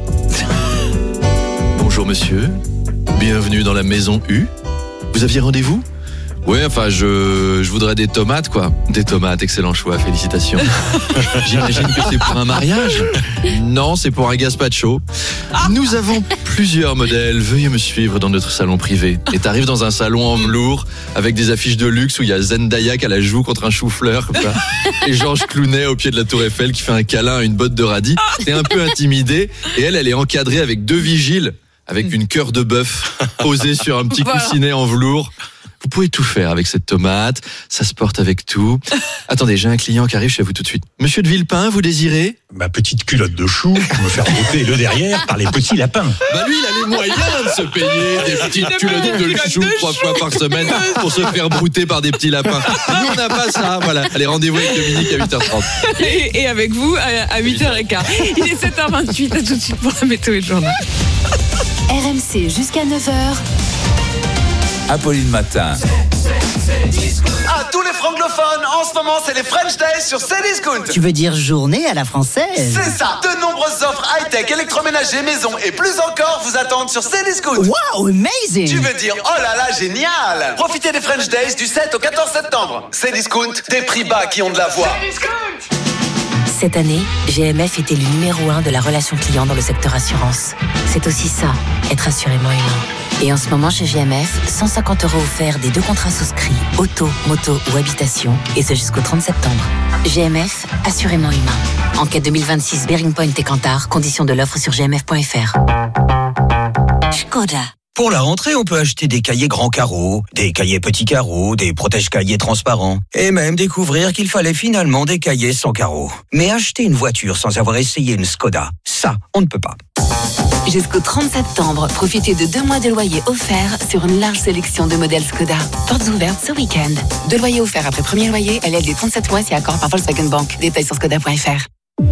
Bonjour monsieur, bienvenue dans la maison U. Vous aviez rendez-vous ? Ouais, enfin, je, je voudrais des tomates, quoi. Des tomates, excellent choix, félicitations. J'imagine que c'est pour un mariage ? Non, c'est pour un gazpacho. Nous avons plusieurs modèles. Veuillez me suivre dans notre salon privé. Et t'arrives dans un salon en velours avec des affiches de luxe où il y a Zendaya qui a la joue contre un chou-fleur, comme ça. Et Georges Clooney au pied de la Tour Eiffel qui fait un câlin à une botte de radis. T'es un peu intimidé. Et elle, elle est encadrée avec deux vigiles, avec une cœur de bœuf posée sur un petit Voilà. coussinet en velours. Vous pouvez tout faire avec cette tomate, ça se porte avec tout. Attendez, j'ai un client qui arrive chez vous tout de suite. Monsieur de Villepin, vous désirez ? Ma petite culotte de chou pour me faire botter le derrière par les petits lapins. Bah lui, il a les moyens de se payer des petites culottes de chou trois fois par semaine pour se faire brouter par des petits lapins. Nous, on n'a pas ça, voilà. Allez, rendez-vous avec Dominique à huit heures trente. Et, et avec vous à huit heures quinze. Il est sept heures vingt-huit, à tout de suite pour la météo et le journal. R M C jusqu'à neuf heures. Apolline Matin. À tous les francophones, en ce moment, c'est les French Days sur Cdiscount. Tu veux dire journée à la française? C'est ça. De nombreuses offres high-tech, électroménager, maison et plus encore vous attendent sur Cdiscount. Wow, amazing. Tu veux dire, oh là là, génial. Profitez des French Days du sept au quatorze septembre. Cdiscount, des prix bas qui ont de la voix. Cette année, G M F était le numéro un de la relation client dans le secteur assurance. C'est aussi ça, être assurément humain. Et en ce moment chez G M F, cent cinquante euros offerts des deux contrats souscrits, auto, moto ou habitation, et ce jusqu'au trente septembre. G M F, assurément humain. Enquête deux mille vingt-six, Bearing Point et Kantar, conditions de l'offre sur g m f point f r. Škoda. Pour la rentrée, on peut acheter des cahiers grands carreaux, des cahiers petits carreaux, des protège-cahiers transparents, et même découvrir qu'il fallait finalement des cahiers sans carreaux. Mais acheter une voiture sans avoir essayé une Škoda, ça, on ne peut pas. Jusqu'au trente septembre, profitez de deux mois de loyer offerts sur une large sélection de modèles Škoda. Portes ouvertes ce week-end. Deux loyers offerts après premier loyer, L L D trente-sept mois si accord par Volkswagen Bank. Détails sur škoda point f r.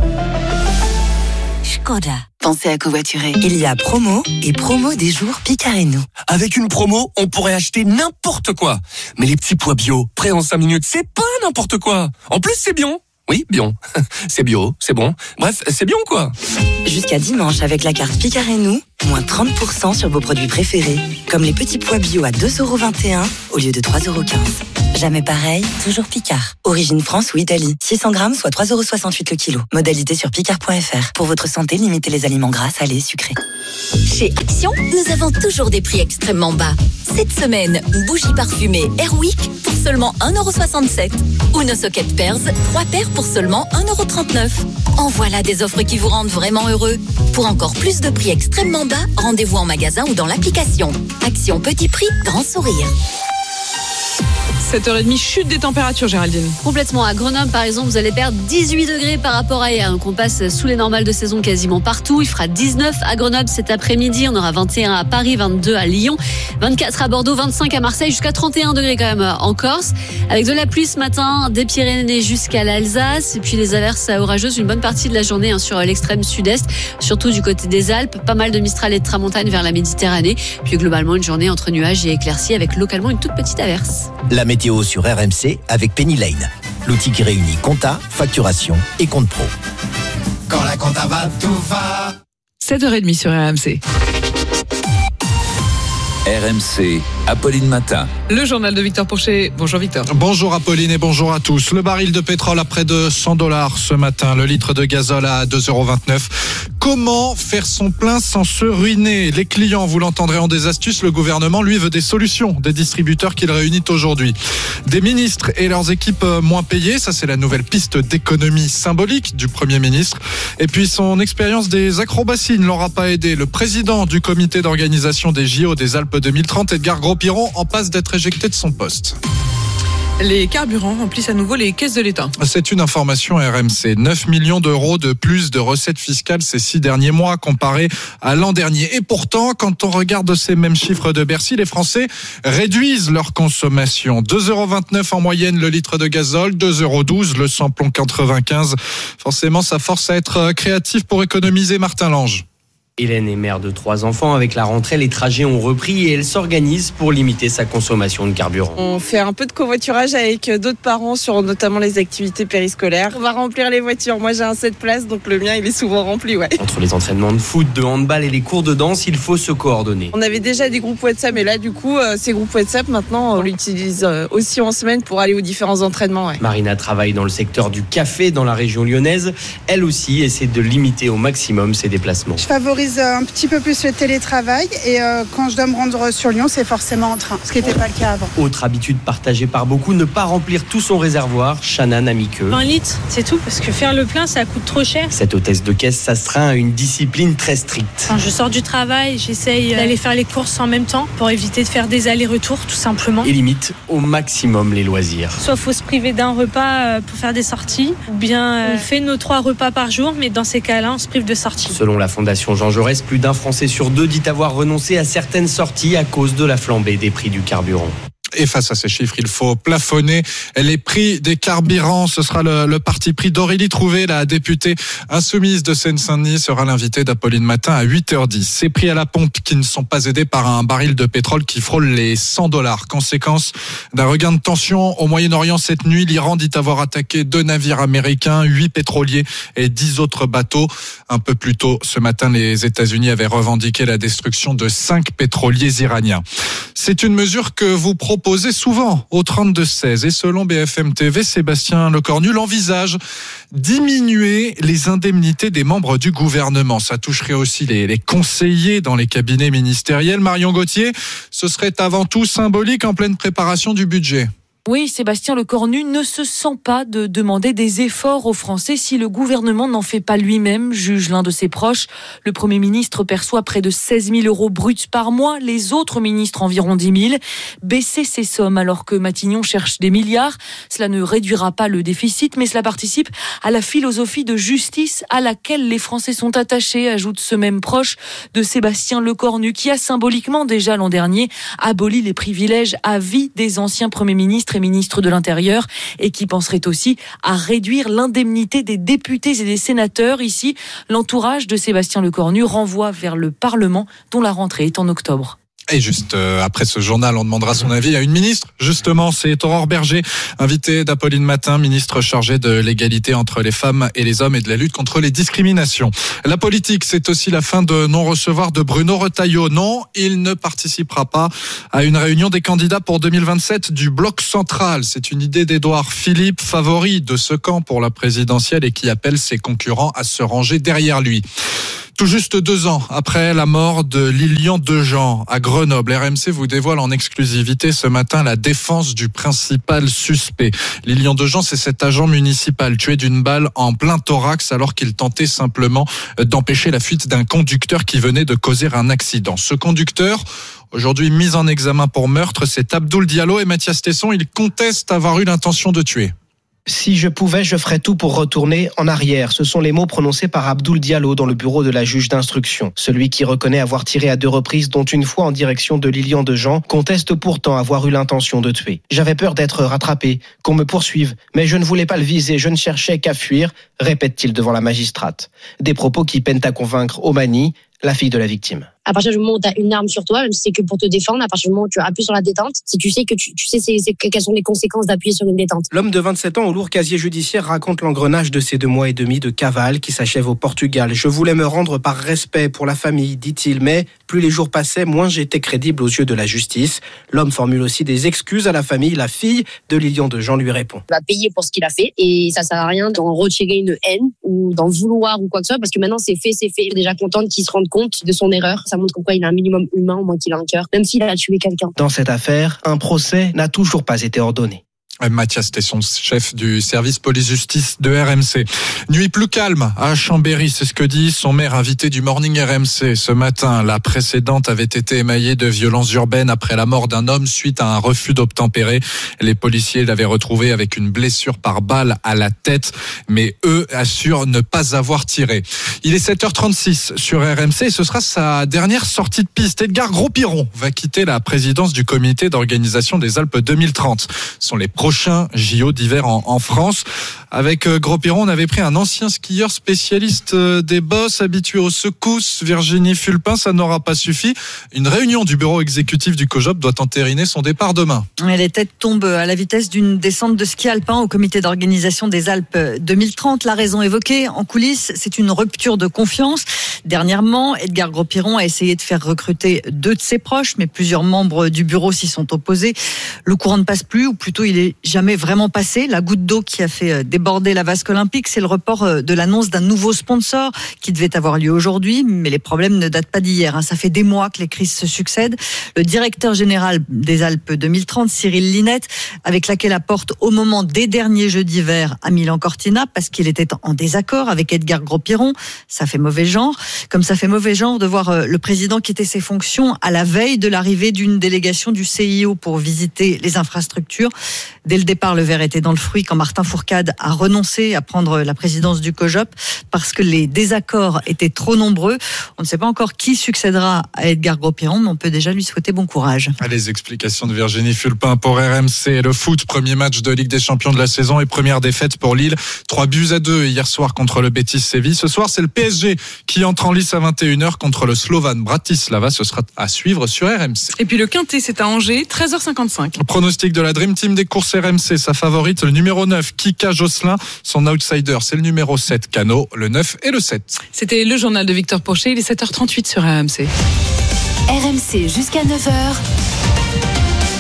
Škoda. Pensez à covoiturer. Il y a promo et promo des jours Picard et nous. Avec une promo, on pourrait acheter n'importe quoi. Mais les petits pois bio, prêts en cinq minutes, c'est pas n'importe quoi. En plus, c'est bien. Oui, bien. C'est bio, c'est bon. Bref, c'est bien quoi. Jusqu'à dimanche, avec la carte Picard et nous, moins trente pour cent sur vos produits préférés. Comme les petits pois bio à deux euros vingt et un au lieu de trois euros quinze. Jamais pareil, toujours Picard. Origine France ou Italie. six cents grammes, soit trois euros soixante-huit le kilo. Modalité sur picard point f r. Pour votre santé, limitez les aliments gras, salés, sucrés. Chez Action, nous avons toujours des prix extrêmement bas. Cette semaine, bougie parfumée Airwick pour seulement un euro soixante-sept. Ou nos sockets Pearls, trois paires pour seulement un euro trente-neuf. En voilà des offres qui vous rendent vraiment heureux. Pour encore plus de prix extrêmement bas, rendez-vous en magasin ou dans l'application. Action petit prix, grand sourire. sept heures trente, chute des températures, Géraldine. Complètement. À Grenoble, par exemple, vous allez perdre dix-huit degrés par rapport à hier. Donc, on passe sous les normales de saison quasiment partout. Il fera dix-neuf à Grenoble cet après-midi. On aura vingt et un à Paris, vingt-deux à Lyon, vingt-quatre à Bordeaux, vingt-cinq à Marseille, jusqu'à trente et un degrés quand même en Corse. Avec de la pluie ce matin, des Pyrénées jusqu'à l'Alsace. Et puis les averses orageuses une bonne partie de la journée hein, sur l'extrême sud-est, surtout du côté des Alpes. Pas mal de Mistral et de Tramontane vers la Méditerranée. Puis globalement, une journée entre nuages et éclaircies avec localement une toute petite averse. La météo sur R M C avec Penny Lane, l'outil qui réunit compta, facturation et compte pro. Quand la compta va, tout va. sept heures trente sur R M C. R M C, Apolline Matin. Le journal de Victor Pourchet. Bonjour Victor. Bonjour Apolline et bonjour à tous. Le baril de pétrole à près de cent dollars ce matin. Le litre de gazole à deux euros vingt-neuf. Comment faire son plein sans se ruiner? Les clients, vous l'entendrez, ont des astuces. Le gouvernement, lui, veut des solutions. Des distributeurs qu'il réunit aujourd'hui. Des ministres et leurs équipes moins payées. Ça, c'est la nouvelle piste d'économie symbolique du Premier ministre. Et puis son expérience des acrobaties ne l'aura pas aidé. Le président du comité d'organisation des J O des Alpes deux mille trente, Edgar Gros-Piron, en passe d'être éjecté de son poste. Les carburants remplissent à nouveau les caisses de l'État. C'est une information R M C. neuf millions d'euros de plus de recettes fiscales ces six derniers mois comparé à l'an dernier. Et pourtant, quand on regarde ces mêmes chiffres de Bercy, les Français réduisent leur consommation. deux euros vingt-neuf en moyenne le litre de gazole, deux euros douze le samplon quatre-vingt-quinze. Forcément, ça force à être créatif pour économiser. Martin Lange. Hélène est mère de trois enfants. Avec la rentrée, les trajets ont repris et elle s'organise pour limiter sa consommation de carburant. On fait un peu de covoiturage avec d'autres parents sur notamment les activités périscolaires. On va remplir les voitures. Moi, j'ai un sept places, donc le mien, il est souvent rempli, ouais. Entre les entraînements de foot, de handball et les cours de danse, il faut se coordonner. On avait déjà des groupes WhatsApp, mais là, du coup, ces groupes WhatsApp, maintenant, on l'utilise aussi en semaine pour aller aux différents entraînements, ouais. Marina travaille dans le secteur du café dans la région lyonnaise. Elle aussi essaie de limiter au maximum ses déplacements. Je favorise un petit peu plus le télétravail et euh, quand je dois me rendre sur Lyon, c'est forcément en train, ce qui n'était pas le cas avant. Autre habitude partagée par beaucoup, ne pas remplir tout son réservoir. Chana n'a mis que vingt litres, c'est tout, parce que faire le plein, ça coûte trop cher. Cette hôtesse de caisse s'astreint à une discipline très stricte. Quand je sors du travail, j'essaye d'aller faire les courses en même temps pour éviter de faire des allers-retours, tout simplement. Et limite au maximum les loisirs. Soit il faut se priver d'un repas pour faire des sorties, ou bien on fait nos trois repas par jour, mais dans ces cas-là, on se prive de sorties. Selon la Fondation Jean Jaurès, plus d'un Français sur deux dit avoir renoncé à certaines sorties à cause de la flambée des prix du carburant. Et face à ces chiffres, il faut plafonner les prix des carburants. Ce sera le, le parti pris d'Aurélie Trouvé, la députée insoumise de Seine-Saint-Denis, sera l'invitée d'Apolline Matin à huit heures dix. Ces prix à la pompe qui ne sont pas aidés par un baril de pétrole qui frôle les cent dollars. Conséquence d'un regain de tension au Moyen-Orient cette nuit. L'Iran dit avoir attaqué deux navires américains, huit pétroliers et dix autres bateaux. Un peu plus tôt ce matin, les États-Unis avaient revendiqué la destruction de cinq pétroliers iraniens. C'est une mesure que vous proposez proposé souvent au trente-deux seize. Et selon B F M T V, Sébastien Lecornu l'envisage diminuer les indemnités des membres du gouvernement. Ça toucherait aussi les, les conseillers dans les cabinets ministériels. Marion Gauthier, ce serait avant tout symbolique en pleine préparation du budget. Oui, Sébastien Lecornu ne se sent pas de demander des efforts aux Français si le gouvernement n'en fait pas lui-même, juge l'un de ses proches. Le Premier ministre perçoit près de seize mille euros bruts par mois, les autres ministres environ dix mille. Baisser ces sommes alors que Matignon cherche des milliards, cela ne réduira pas le déficit, mais cela participe à la philosophie de justice à laquelle les Français sont attachés, ajoute ce même proche de Sébastien Lecornu, qui a symboliquement déjà l'an dernier aboli les privilèges à vie des anciens premiers ministres ministre de l'Intérieur, et qui penserait aussi à réduire l'indemnité des députés et des sénateurs. Ici, l'entourage de Sébastien Lecornu renvoie vers le Parlement, dont la rentrée est en octobre. Et juste euh, après ce journal, on demandera son avis à une ministre. Justement, c'est Aurore Berger, invitée d'Apolline Matin, ministre chargée de l'égalité entre les femmes et les hommes et de la lutte contre les discriminations. La politique, c'est aussi la fin de non-recevoir de Bruno Retailleau. Non, il ne participera pas à une réunion des candidats pour deux mille vingt-sept du Bloc Central. C'est une idée d'Édouard Philippe, favori de ce camp pour la présidentielle et qui appelle ses concurrents à se ranger derrière lui. Tout juste deux ans après la mort de Lilian Dejean à Grenoble, R M C vous dévoile en exclusivité ce matin la défense du principal suspect. Lilian Dejean, c'est cet agent municipal tué d'une balle en plein thorax alors qu'il tentait simplement d'empêcher la fuite d'un conducteur qui venait de causer un accident. Ce conducteur, aujourd'hui mis en examen pour meurtre, c'est Abdoul Diallo, et Mathias Tesson, il conteste avoir eu l'intention de tuer. Si je pouvais, je ferais tout pour retourner en arrière. Ce sont les mots prononcés par Abdoul Diallo dans le bureau de la juge d'instruction. Celui qui reconnaît avoir tiré à deux reprises, dont une fois en direction de Lilian Dejean, conteste pourtant avoir eu l'intention de tuer. J'avais peur d'être rattrapé, qu'on me poursuive, mais je ne voulais pas le viser, je ne cherchais qu'à fuir, répète-t-il devant la magistrate. Des propos qui peinent à convaincre Omani, la fille de la victime. À partir du moment où tu as une arme sur toi, même si c'est que pour te défendre, à partir du moment où tu appuies sur la détente, si tu sais que tu, tu sais c'est, c'est, quelles sont les conséquences d'appuyer sur une détente. L'homme de vingt-sept ans au lourd casier judiciaire raconte l'engrenage de ces deux mois et demi de cavale qui s'achève au Portugal. Je voulais me rendre par respect pour la famille, dit-il, mais plus les jours passaient, moins j'étais crédible aux yeux de la justice. L'homme formule aussi des excuses à la famille. La fille de Lilian Dejean lui répond. Il va payer pour ce qu'il a fait et ça sert à rien d'en retirer une haine ou d'en vouloir ou quoi que ce soit parce que maintenant c'est fait, c'est fait. Il est déjà contente qu'il se rende compte de son erreur. Ça montre pourquoi il a un minimum humain, au moins qu'il a un cœur, même s'il a tué quelqu'un. Dans cette affaire, un procès n'a toujours pas été ordonné. Mathias Tesson, chef du service police-justice de R M C. Nuit plus calme à Chambéry, c'est ce que dit son maire invité du Morning R M C ce matin. La précédente avait été émaillée de violences urbaines après la mort d'un homme suite à un refus d'obtempérer. Les policiers l'avaient retrouvé avec une blessure par balle à la tête, mais eux assurent ne pas avoir tiré. Il est sept heures trente-six sur R M C et ce sera sa dernière sortie de piste. Edgar Gros-Piron va quitter la présidence du comité d'organisation des Alpes deux mille trente. Ce sont les prochain J O d'hiver en, en France. Avec Gros-Piron, on avait pris un ancien skieur spécialiste des bosses, habitué aux secousses, Virginie Fulpin. Ça n'aura pas suffi. Une réunion du bureau exécutif du COJOP doit entériner son départ demain. Les têtes tombent à la vitesse d'une descente de ski alpin au comité d'organisation des Alpes deux mille trente. La raison évoquée en coulisses, c'est une rupture de confiance. Dernièrement, Edgar Gros-Piron a essayé de faire recruter deux de ses proches, mais plusieurs membres du bureau s'y sont opposés. Le courant ne passe plus, ou plutôt il est jamais vraiment passé. La goutte d'eau qui a fait déborder la vasque olympique, c'est le report de l'annonce d'un nouveau sponsor qui devait avoir lieu aujourd'hui, mais les problèmes ne datent pas d'hier. Ça fait des mois que les crises se succèdent. Le directeur général des Alpes deux mille trente, Cyril Linette, avec laquelle apporte au moment des derniers Jeux d'hiver à Milan-Cortina, parce qu'il était en désaccord avec Edgar Gros-Piron. Ça fait mauvais genre. Comme ça fait mauvais genre de voir le président quitter ses fonctions à la veille de l'arrivée d'une délégation du C I O pour visiter les infrastructures. Dès le départ, le verre était dans le fruit quand Martin Fourcade a renoncé à prendre la présidence du COJOP parce que les désaccords étaient trop nombreux. On ne sait pas encore qui succédera à Edgar Gros-Piron, mais on peut déjà lui souhaiter bon courage. Les explications de Virginie Fulpin pour R M C. Le foot, premier match de Ligue des Champions de la saison et première défaite pour Lille. trois buts à deux hier soir contre le Betis Séville. Ce soir, c'est le P S G qui entre en lice à vingt et une heures contre le Slovan Bratislava. Ce sera à suivre sur R M C. Et puis le Quintet, c'est à Angers, treize heures cinquante-cinq. Pronostic de la Dream Team des courses R M C. Sa favorite, le numéro neuf, Kika Josselin. Son outsider, c'est le numéro sept, Cano, le neuf et le sept. C'était le journal de Victor Pochet. Il est sept heures trente-huit sur R M C. R M C jusqu'à neuf heures.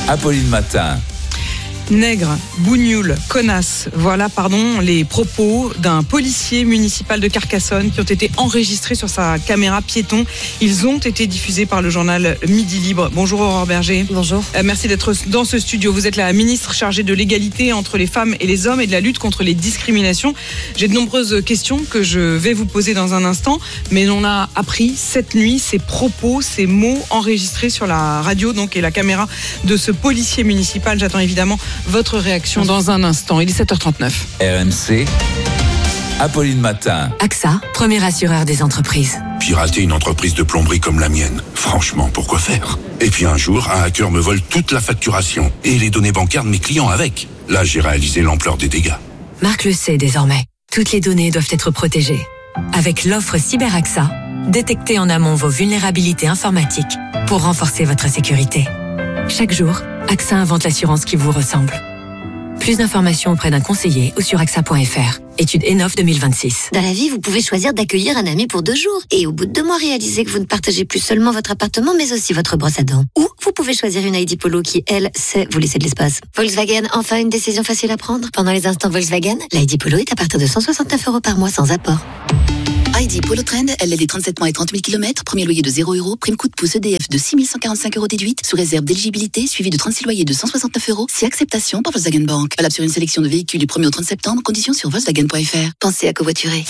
Apolline Matin. Nègre, bougnoule, connasse, voilà pardon les propos d'un policier municipal de Carcassonne qui ont été enregistrés sur sa caméra piéton. Ils ont été diffusés par le journal Midi Libre. Bonjour Aurore Berger. Bonjour. Euh, merci d'être dans ce studio. Vous êtes la ministre chargée de l'égalité entre les femmes et les hommes et de la lutte contre les discriminations. J'ai de nombreuses questions que je vais vous poser dans un instant, mais on a appris cette nuit ces propos, ces mots enregistrés sur la radio donc et la caméra de ce policier municipal. J'attends évidemment votre réaction dans un instant. Il est sept heures trente-neuf. R M C, Apolline Matin. A X A, premier assureur des entreprises. Pirater une entreprise de plomberie comme la mienne, franchement, pourquoi faire? Et puis un jour, un hacker me vole toute la facturation et les données bancaires de mes clients avec. Là, j'ai réalisé l'ampleur des dégâts. Marc le sait désormais. Toutes les données doivent être protégées. Avec l'offre Cyber A X A, détectez en amont vos vulnérabilités informatiques pour renforcer votre sécurité. Chaque jour, A X A invente l'assurance qui vous ressemble. Plus d'informations auprès d'un conseiller ou sur A X A point F R. Étude Enof deux mille vingt-six. Dans la vie, vous pouvez choisir d'accueillir un ami pour deux jours. Et au bout de deux mois, réaliser que vous ne partagez plus seulement votre appartement, mais aussi votre brosse à dents. Ou vous pouvez choisir une I D Polo qui, elle, sait vous laisser de l'espace. Volkswagen, enfin une décision facile à prendre. Pendant les instants Volkswagen, l'I D Polo est à partir de cent soixante-neuf euros par mois sans apport. I D Polo Trend, L L D trente-sept mois et trente mille kilomètres, premier loyer de zéro euros, prime coup de pouce E D F de six mille cent quarante-cinq euros déduite, sous réserve d'éligibilité, suivi de trente-six loyers de cent soixante-neuf euros, si acceptation par Volkswagen Bank. Valable sur une sélection de véhicules du premier au trente septembre, conditions sur Volkswagen point F R. Pensez à covoiturer.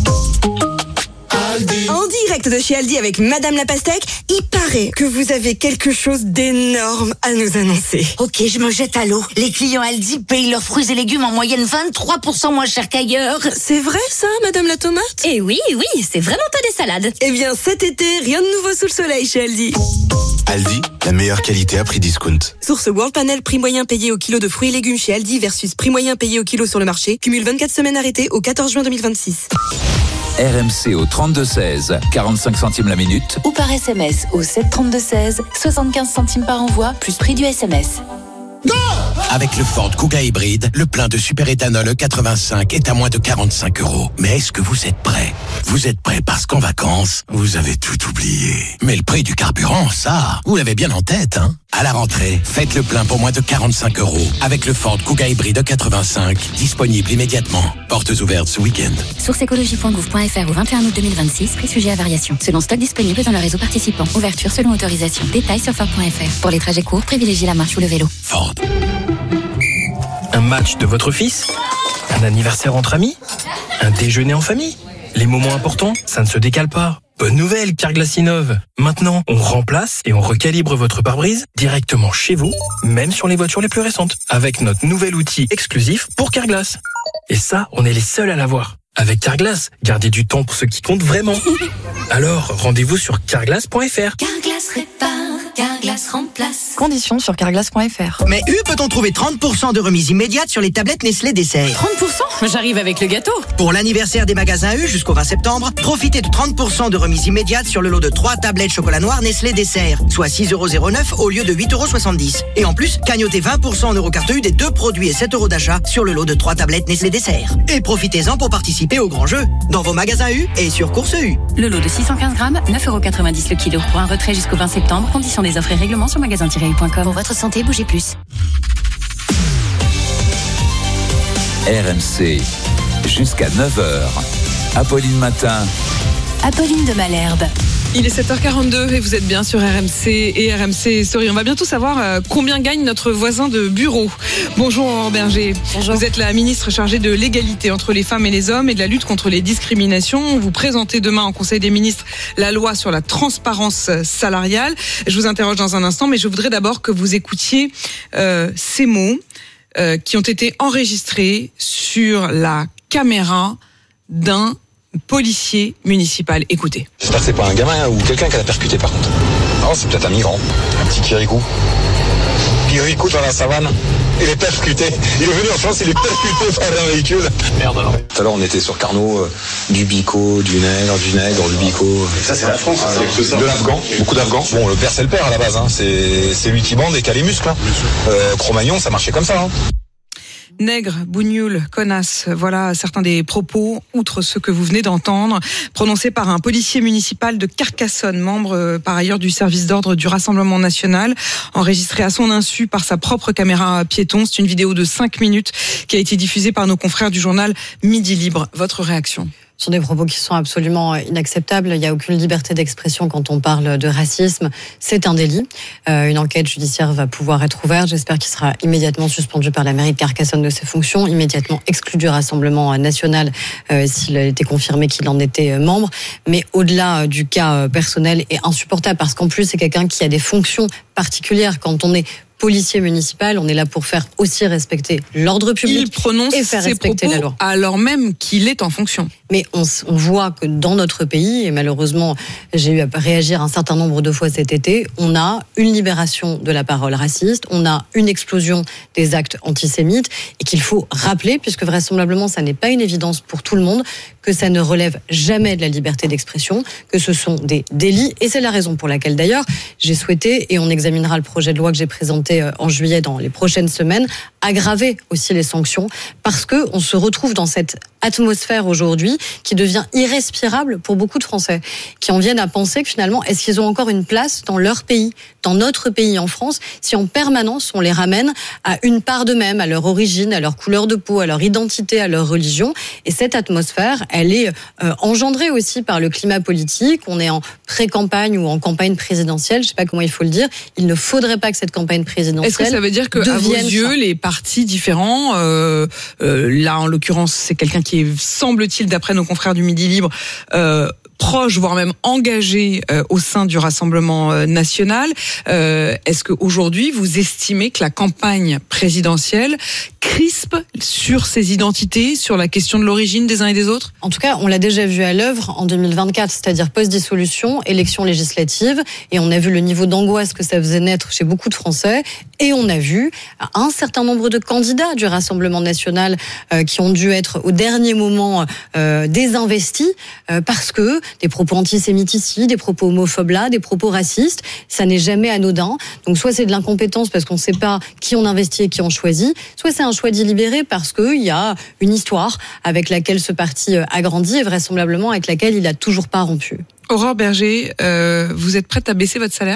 En direct de chez Aldi avec Madame la Pastèque, il paraît que vous avez quelque chose d'énorme à nous annoncer. Ok, je me jette à l'eau. Les clients Aldi payent leurs fruits et légumes en moyenne vingt-trois pour cent moins cher qu'ailleurs. C'est vrai ça, Madame la Tomate? Eh oui, oui, c'est vraiment pas des salades. Eh bien, cet été, rien de nouveau sous le soleil chez Aldi. Aldi, la meilleure qualité à prix discount. Source World Panel, prix moyen payé au kilo de fruits et légumes chez Aldi versus prix moyen payé au kilo sur le marché. Cumule vingt-quatre semaines arrêtées au quatorze juin deux mille vingt-six. R M C au trente-deux seize, quarante-cinq centimes la minute. Ou par S M S au sept trente-deux seize, soixante-quinze centimes par envoi, plus prix du S M S. Avec le Ford Kuga hybride, le plein de super-éthanol E quatre-vingt-cinq est à moins de quarante-cinq euros. Mais est-ce que vous êtes prêts? Vous êtes prêts parce qu'en vacances, vous avez tout oublié. Mais le prix du carburant, ça, vous l'avez bien en tête, hein? À la rentrée, faites le plein pour moins de quarante-cinq euros. Avec le Ford Kuga hybride E quatre-vingt-cinq, disponible immédiatement. Portes ouvertes ce week-end. Source écologie point gouv point F R au vingt et un août deux mille vingt-six, prix sujet à variation. Selon stock disponible dans le réseau participant. Ouverture selon autorisation. Détails sur Ford point F R. Pour les trajets courts, privilégiez la marche ou le vélo. Ford. Un match de votre fils? Un anniversaire entre amis? Un déjeuner en famille? Les moments importants, ça ne se décale pas. Bonne nouvelle, Carglass innove. Maintenant, on remplace et on recalibre votre pare-brise directement chez vous, même sur les voitures les plus récentes, avec notre nouvel outil exclusif pour Carglass. Et ça, on est les seuls à l'avoir. Avec Carglass, gardez du temps pour ce qui compte vraiment. Alors, rendez-vous sur carglass point F R. Carglass répare, Carglass remplace. Conditions sur carglass point F R. Mais U peut-on trouver trente pour cent de remise immédiate sur les tablettes Nestlé Dessert? trente pour cent? J'arrive avec le gâteau. Pour l'anniversaire des magasins U jusqu'au vingt septembre, profitez de trente pour cent de remise immédiate sur le lot de trois tablettes chocolat noir Nestlé Dessert, soit six euros zéro neuf au lieu de huit euros soixante-dix. Et en plus, cagnotez vingt pour cent en eurocarte U des deux produits et sept euros d'achat sur le lot de trois tablettes Nestlé Dessert. Et profitez-en pour participer au grand jeu dans vos magasins U et sur Course U. Le lot de six cent quinze grammes, neuf euros quatre-vingt-dix le kilo. Pour un retrait jusqu'au vingt septembre, conditions des offres et règlements sur magasin tiret u point com. Pour votre santé, bougez plus. R M C, jusqu'à neuf heures. Apolline Matin. Apolline de Malherbe. Il est sept heures quarante-deux et vous êtes bien sur R M C et R M C Story. On va bientôt savoir euh, combien gagne notre voisin de bureau. Bonjour Aurore Berger. Bonjour. Vous êtes la ministre chargée de l'égalité entre les femmes et les hommes et de la lutte contre les discriminations. Vous présentez demain en Conseil des ministres la loi sur la transparence salariale. Je vous interroge dans un instant, mais je voudrais d'abord que vous écoutiez euh, ces mots euh, qui ont été enregistrés sur la caméra d'un policier municipal. Écoutez. J'espère que c'est pas un gamin ou quelqu'un qui l'a percuté par contre. Non, c'est peut-être un migrant, un petit Kirikou. Kirikou dans la savane, il est percuté. Il est venu en France, il est percuté par un véhicule. Merde alors. Tout à l'heure on était sur Carnot, euh, du bico, du nègre, du nègre, du bico. Ça c'est la France, c'est ça. De l'Afghan, beaucoup d'Afghans. Bon, le père c'est le père à la base, hein. c'est, c'est lui qui bande et qui a les muscles. Hein. Euh, Cro-Magnon, ça marchait comme ça. Hein. Nègre, bougnoul, connasse, voilà certains des propos, outre ceux que vous venez d'entendre, prononcés par un policier municipal de Carcassonne, membre euh, par ailleurs du service d'ordre du Rassemblement national, enregistré à son insu par sa propre caméra piéton. C'est une vidéo de cinq minutes qui a été diffusée par nos confrères du journal Midi Libre. Votre réaction ? Ce sont des propos qui sont absolument inacceptables. Il n'y a aucune liberté d'expression quand on parle de racisme. C'est un délit. Euh, une enquête judiciaire va pouvoir être ouverte. J'espère qu'il sera immédiatement suspendu par la mairie de Carcassonne de ses fonctions, immédiatement exclu du Rassemblement national euh, s'il a été confirmé qu'il en était membre. Mais au-delà du cas personnel est insupportable parce qu'en plus, c'est quelqu'un qui a des fonctions particulières. Quand on est policier municipal, on est là pour faire aussi respecter l'ordre public Il prononce et faire ses respecter propos la loi. alors même qu'il est en fonction. Mais on, on voit que dans notre pays, et malheureusement j'ai eu à réagir un certain nombre de fois cet été, on a une libération de la parole raciste, on a une explosion des actes antisémites, et qu'il faut rappeler, puisque vraisemblablement ça n'est pas une évidence pour tout le monde, que ça ne relève jamais de la liberté d'expression, que ce sont des délits, et c'est la raison pour laquelle d'ailleurs j'ai souhaité, et on examinera le projet de loi que j'ai présenté en juillet dans les prochaines semaines, aggraver aussi les sanctions, parce que on se retrouve dans cette atmosphère aujourd'hui qui devient irrespirable pour beaucoup de Français, qui en viennent à penser que finalement, est-ce qu'ils ont encore une place dans leur pays, dans notre pays en France, si en permanence on les ramène à une part d'eux-mêmes, à leur origine, à leur couleur de peau, à leur identité, à leur religion. Et cette atmosphère, elle est euh, engendrée aussi par le climat politique. On est en pré-campagne ou en campagne présidentielle, je ne sais pas comment il faut le dire. Il ne faudrait pas que cette campagne présidentielle Est-ce que ça veut dire que, à vos yeux, ça. les partis différents, euh, euh, là en l'occurrence c'est quelqu'un qui est, semble-t-il, d'après nos confrères du Midi Libre, euh, proche, voire même engagé euh, au sein du Rassemblement euh, national. Euh, est-ce qu'aujourd'hui, vous estimez que la campagne présidentielle crispe sur ces identités, sur la question de l'origine des uns et des autres ? En tout cas, on l'a déjà vu à l'œuvre en deux mille vingt-quatre, c'est-à-dire post-dissolution, élection législative, et on a vu le niveau d'angoisse que ça faisait naître chez beaucoup de Français, et on a vu un certain nombre de candidats du Rassemblement national euh, qui ont dû être au dernier moment euh, désinvestis euh, parce que des propos antisémites ici, des propos homophobes là, des propos racistes, ça n'est jamais anodin. Donc soit c'est de l'incompétence parce qu'on ne sait pas qui on investit et qui on choisit, soit c'est un choix délibéré parce qu'il y a une histoire avec laquelle ce parti a grandi et vraisemblablement avec laquelle il n'a toujours pas rompu. Aurore Berger, euh, vous êtes prête à baisser votre salaire ?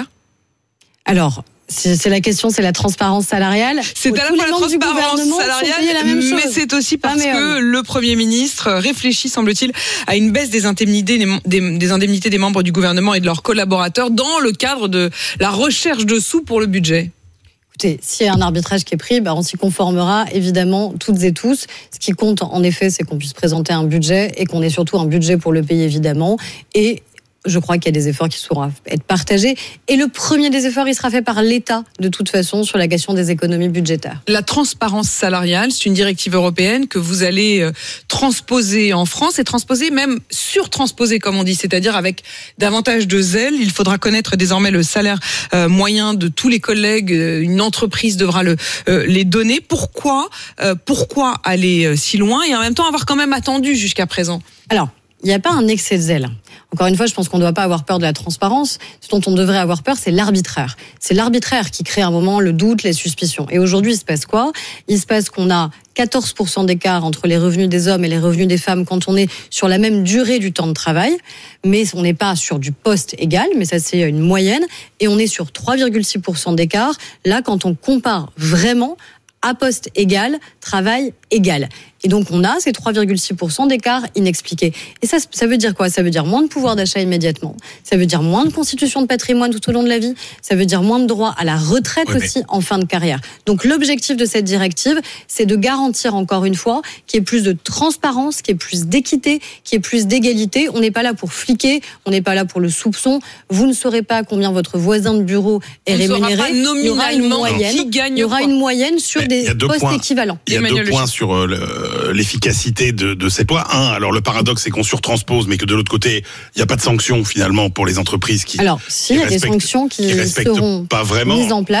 Alors, c'est la question, c'est la transparence salariale. C'est à la fois la transparence salariale, mais c'est aussi parce que le Premier ministre réfléchit, semble-t-il, à une baisse des indemnités des, des, des indemnités des membres du gouvernement et de leurs collaborateurs dans le cadre de la recherche de sous pour le budget. Écoutez, s'il y a un arbitrage qui est pris, bah on s'y conformera évidemment toutes et tous. Ce qui compte en effet, c'est qu'on puisse présenter un budget et qu'on ait surtout un budget pour le pays évidemment. Et je crois qu'il y a des efforts qui sauront être partagés. Et le premier des efforts, il sera fait par l'État, de toute façon, sur la question des économies budgétaires. La transparence salariale, c'est une directive européenne que vous allez transposer en France et transposer, même surtransposer, comme on dit, c'est-à-dire avec davantage de zèle. Il faudra connaître désormais le salaire moyen de tous les collègues. Une entreprise devra le, les donner. Pourquoi, pourquoi aller si loin et en même temps avoir quand même attendu jusqu'à présent ? Alors, il n'y a pas un excès de zèle. Encore une fois, je pense qu'on ne doit pas avoir peur de la transparence. Ce dont on devrait avoir peur, c'est l'arbitraire. C'est l'arbitraire qui crée à un moment le doute, les suspicions. Et aujourd'hui, il se passe quoi ? Il se passe qu'on a quatorze pour cent d'écart entre les revenus des hommes et les revenus des femmes quand on est sur la même durée du temps de travail. Mais on n'est pas sur du poste égal, mais ça c'est une moyenne. Et on est sur trois virgule six pour cent d'écart, là, quand on compare vraiment à poste égal, travail égal. Et donc, on a ces trois virgule six pour cent d'écart inexpliqués. Et ça, ça veut dire quoi ? Ça veut dire moins de pouvoir d'achat immédiatement. Ça veut dire moins de constitution de patrimoine tout au long de la vie. Ça veut dire moins de droits à la retraite oui, aussi mais... en fin de carrière. Donc, l'objectif de cette directive, c'est de garantir encore une fois qu'il y ait plus de transparence, qu'il y ait plus d'équité, qu'il y ait plus d'égalité. On n'est pas là pour fliquer, on n'est pas là pour le soupçon. Vous ne saurez pas combien votre voisin de bureau est on rémunéré. Pas nominalement il y aura une moyenne, qui gagne il y aura une moyenne sur mais des postes points, équivalents. Il y a Emmanuel deux points sur euh, le, l'efficacité de, de cette loi. Un, alors le paradoxe, c'est qu'on surtranspose, mais que de l'autre côté, il n'y a pas de sanctions finalement pour les entreprises qui. Alors, si, il y a des sanctions qui, qui seront pas vraiment. mises en place.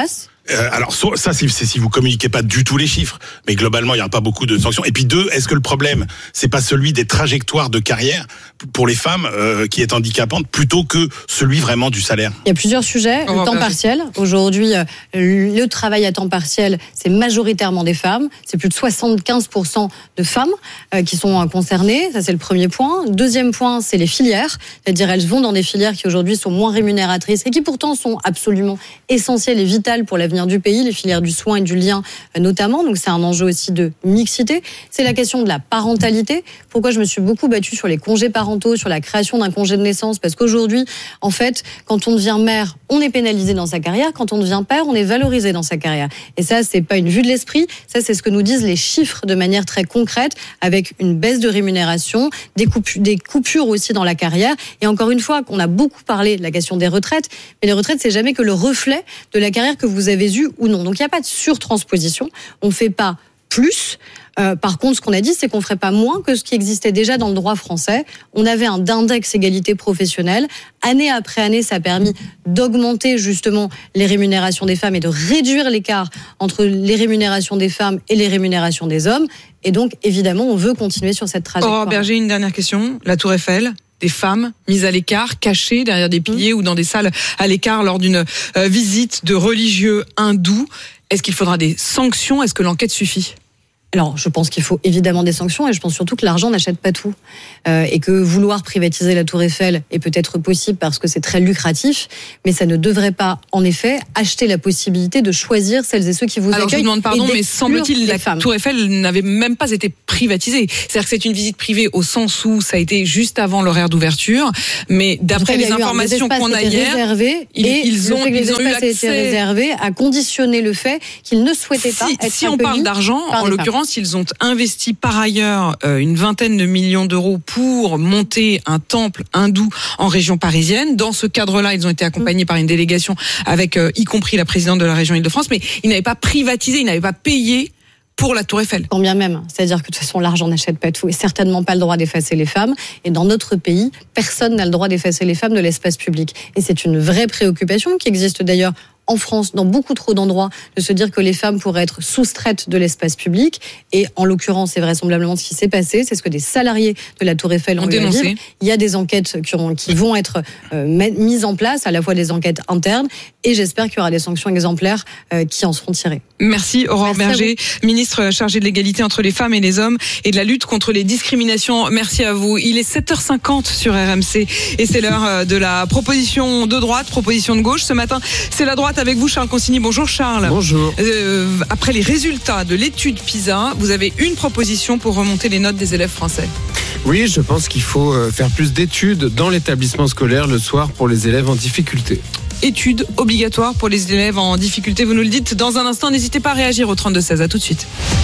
Euh, alors ça, c'est, c'est si vous communiquez pas du tout les chiffres, mais globalement, il y aura pas beaucoup de sanctions. Et puis deux, est-ce que le problème, c'est pas celui des trajectoires de carrière pour les femmes euh, qui est handicapante, plutôt que celui vraiment du salaire? Il y a plusieurs sujets. Le temps partiel. Aujourd'hui, le travail à temps partiel, c'est majoritairement des femmes. C'est plus de soixante-quinze pour cent de femmes euh, qui sont concernées. Ça, c'est le premier point. Deuxième point, c'est les filières. C'est-à-dire, elles vont dans des filières qui aujourd'hui sont moins rémunératrices et qui pourtant sont absolument essentielles et vitales pour l'avenir du pays, les filières du soin et du lien euh, notamment. Donc, c'est un enjeu aussi de mixité. C'est la question de la parentalité. Pourquoi je me suis beaucoup battue sur les congés parentaux, sur la création d'un congé de naissance? Parce qu'aujourd'hui, en fait, quand on devient mère, on est pénalisé dans sa carrière. Quand on devient père, on est valorisé dans sa carrière. Et ça, c'est pas une vue de l'esprit. Ça, c'est ce que nous disent les chiffres de manière très concrète, avec une baisse de rémunération, des coupures, des coupures aussi dans la carrière. Et encore une fois, on a beaucoup parlé de la question des retraites, mais les retraites, c'est jamais que le reflet de la carrière que vous avez eue ou non. Donc, il n'y a pas de surtransposition. On ne fait pas plus. Euh, par contre, ce qu'on a dit, c'est qu'on ne ferait pas moins que ce qui existait déjà dans le droit français. On avait un index égalité professionnelle. Année après année, ça a permis d'augmenter justement les rémunérations des femmes et de réduire l'écart entre les rémunérations des femmes et les rémunérations des hommes. Et donc, évidemment, on veut continuer sur cette trajectoire. Aurore Berger, une dernière question. La Tour Eiffel, des femmes mises à l'écart, cachées derrière des piliers mmh. ou dans des salles à l'écart lors d'une euh, visite de religieux hindous. Est-ce qu'il faudra des sanctions? Est-ce que l'enquête suffit? Alors, je pense qu'il faut évidemment des sanctions et je pense surtout que l'argent n'achète pas tout. Euh, et que vouloir privatiser la Tour Eiffel est peut-être possible parce que c'est très lucratif, mais ça ne devrait pas, en effet, acheter la possibilité de choisir celles et ceux qui vous Alors, accueillent. Alors, je vous demande pardon, mais semble-t-il la femmes. Tour Eiffel n'avait même pas été privatisée. C'est-à-dire que c'est une visite privée au sens où ça a été juste avant l'horaire d'ouverture, mais d'après les informations qu'on a hier, ils, et ils ont, le fait que ils les ont eu espaces accès. Étaient réservés à conditionner le fait qu'ils ne souhaitaient pas si, être Si on parle d'argent, en l'occurrence, ils ont investi par ailleurs euh, une vingtaine de millions d'euros pour monter un temple hindou en région parisienne. Dans ce cadre-là, ils ont été accompagnés mmh. par une délégation avec euh, y compris la présidente de la région Île-de-France, mais ils n'avaient pas privatisé, ils n'avaient pas payé pour la Tour Eiffel. Quand bien même. C'est-à-dire que de toute façon, l'argent n'achète pas tout et certainement pas le droit d'effacer les femmes. Et dans notre pays, personne n'a le droit d'effacer les femmes de l'espace public. Et c'est une vraie préoccupation qui existe d'ailleurs en France, dans beaucoup trop d'endroits, de se dire que les femmes pourraient être soustraites de l'espace public. Et en l'occurrence, c'est vraisemblablement ce qui s'est passé. C'est ce que des salariés de la Tour Eiffel ont, ont eu à dire. Il y a des enquêtes qui, ont, qui vont être euh, mises en place, à la fois des enquêtes internes, et j'espère qu'il y aura des sanctions exemplaires euh, qui en seront tirées. Merci Aurore Merci Berger, ministre chargée de l'égalité entre les femmes et les hommes et de la lutte contre les discriminations. Merci à vous. Il est sept heures cinquante sur R M C et c'est l'heure de la proposition de droite, proposition de gauche. Ce matin, c'est la droite avec vous, Charles Consigny. Bonjour Charles. Bonjour. Euh, après les résultats de l'étude PISA, vous avez une proposition pour remonter les notes des élèves français. Oui, je pense qu'il faut faire plus d'études dans l'établissement scolaire le soir pour les élèves en difficulté. Études obligatoires pour les élèves en difficulté, vous nous le dites dans un instant. N'hésitez pas à réagir au trente-deux seize. À tout de suite.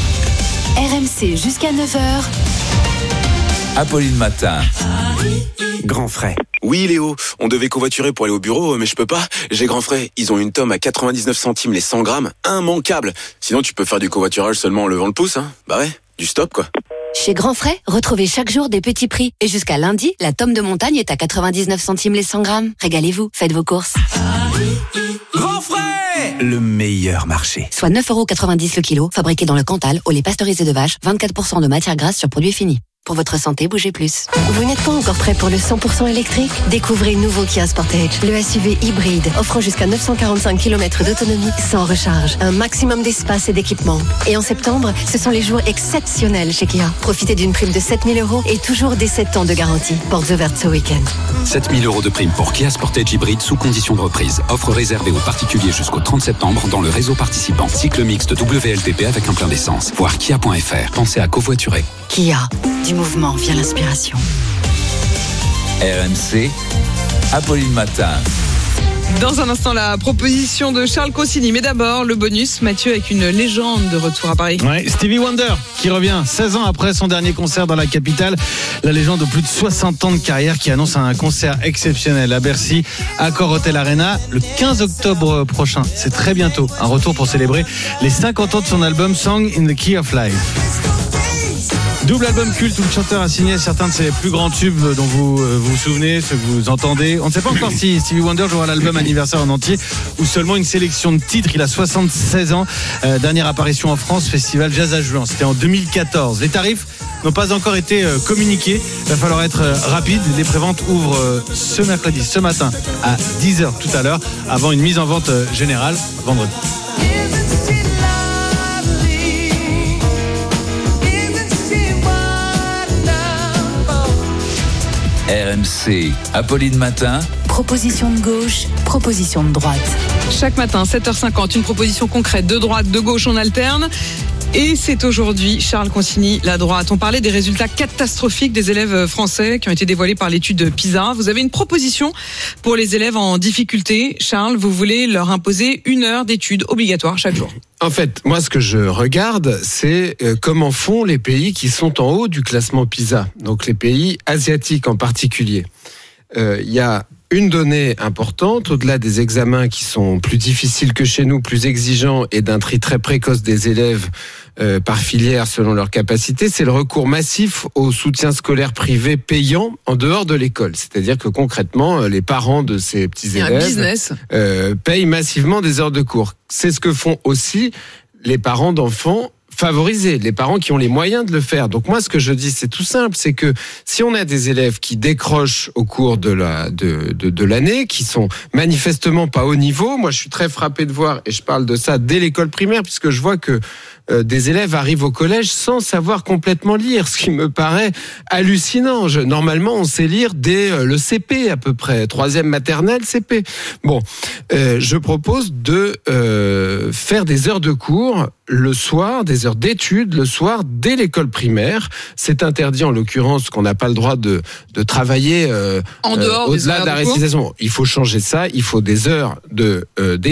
R M C jusqu'à neuf heures. Apolline Matin. Grand frais. Oui Léo, on devait covoiturer pour aller au bureau, mais je peux pas. J'ai grand frais. Ils ont une tome à quatre-vingt-dix-neuf centimes les cent grammes. Immanquable. Sinon tu peux faire du covoiturage seulement en levant le pouce, hein. Bah ouais, du stop quoi. Chez Grand Frais, retrouvez chaque jour des petits prix. Et jusqu'à lundi, la tome de montagne est à quatre-vingt-dix-neuf centimes les cent grammes. Régalez-vous, faites vos courses. Grand Frais, le meilleur marché. Soit neuf euros quatre-vingt-dix le kilo, fabriqué dans le Cantal, au lait pasteurisé de vache, vingt-quatre pour cent de matière grasse sur produit fini. Pour votre santé, bougez plus. Vous n'êtes pas encore prêt pour le cent pour cent électrique? Découvrez le nouveau Kia Sportage, le S U V hybride, offrant jusqu'à neuf cent quarante-cinq kilomètres d'autonomie sans recharge, un maximum d'espace et d'équipement. Et en septembre, ce sont les jours exceptionnels chez Kia. Profitez d'une prime de sept mille euros et toujours des sept ans de garantie. Portes ouvertes ce week-end. sept mille euros de prime pour Kia Sportage hybride sous condition de reprise. Offre réservée aux particuliers jusqu'au trente septembre dans le réseau participant. Cycle mixte W L T P avec un plein d'essence. Voir kia point f r. Pensez à covoiturer. Kia. Du mouvement vient l'inspiration. R M C, Apolline Matin. Dans un instant, la proposition de Charles Consigny. Mais d'abord, le bonus, Mathieu, avec une légende de retour à Paris. Ouais, Stevie Wonder qui revient seize ans après son dernier concert dans la capitale. La légende de plus de soixante ans de carrière qui annonce un concert exceptionnel à Bercy, Accor Hotel Arena, le quinze octobre prochain. C'est très bientôt. Un retour pour célébrer les cinquante ans de son album Song in the Key of Life. Double album culte où le chanteur a signé certains de ses plus grands tubes dont vous euh, vous, vous souvenez, ceux que vous entendez. On ne sait pas encore si Stevie Wonder jouera l'album anniversaire en entier ou seulement une sélection de titres. Il a soixante-seize ans. Euh, dernière apparition en France, festival Jazz à Juin. C'était en deux mille quatorze. Les tarifs n'ont pas encore été euh, communiqués. Il va falloir être euh, rapide. Les préventes ouvrent euh, ce mercredi, ce matin à dix heures tout à l'heure, avant une mise en vente euh, générale vendredi. R M C, Apolline Matin. Proposition de gauche, proposition de droite. Chaque matin, sept heures cinquante, une proposition concrète de droite, de gauche, on alterne. Et c'est aujourd'hui Charles Consigny, la droite. On parlait des résultats catastrophiques des élèves français qui ont été dévoilés par l'étude PISA. Vous avez une proposition pour les élèves en difficulté. Charles, vous voulez leur imposer une heure d'études obligatoire chaque jour. En fait, moi, ce que je regarde, c'est comment font les pays qui sont en haut du classement PISA. Donc, les pays asiatiques en particulier. Euh, il y a une donnée importante, au-delà des examens qui sont plus difficiles que chez nous, plus exigeants et d'un tri très précoce des élèves euh, par filière selon leurs capacités, c'est le recours massif au soutien scolaire privé payant en dehors de l'école. C'est-à-dire que concrètement, les parents de ces petits élèves un business. Euh, payent massivement des heures de cours. C'est ce que font aussi les parents d'enfants favoriser, les parents qui ont les moyens de le faire. Donc moi, ce que je dis, c'est tout simple, c'est que si on a des élèves qui décrochent au cours de la de de, de l'année, qui sont manifestement pas au niveau, moi je suis très frappé de voir, et je parle de ça dès l'école primaire, puisque je vois que euh, des élèves arrivent au collège sans savoir complètement lire, ce qui me paraît hallucinant. Je, normalement, on sait lire dès euh, le C P à peu près, troisième maternelle, C P. Bon, euh, je propose de euh, faire des heures de cours le soir, des heures d'études le soir dès l'école primaire. C'est interdit en l'occurrence qu'on n'a pas le droit de de travailler euh, en dehors euh, au-delà de la récitation. Il faut changer ça. Il faut des heures de euh,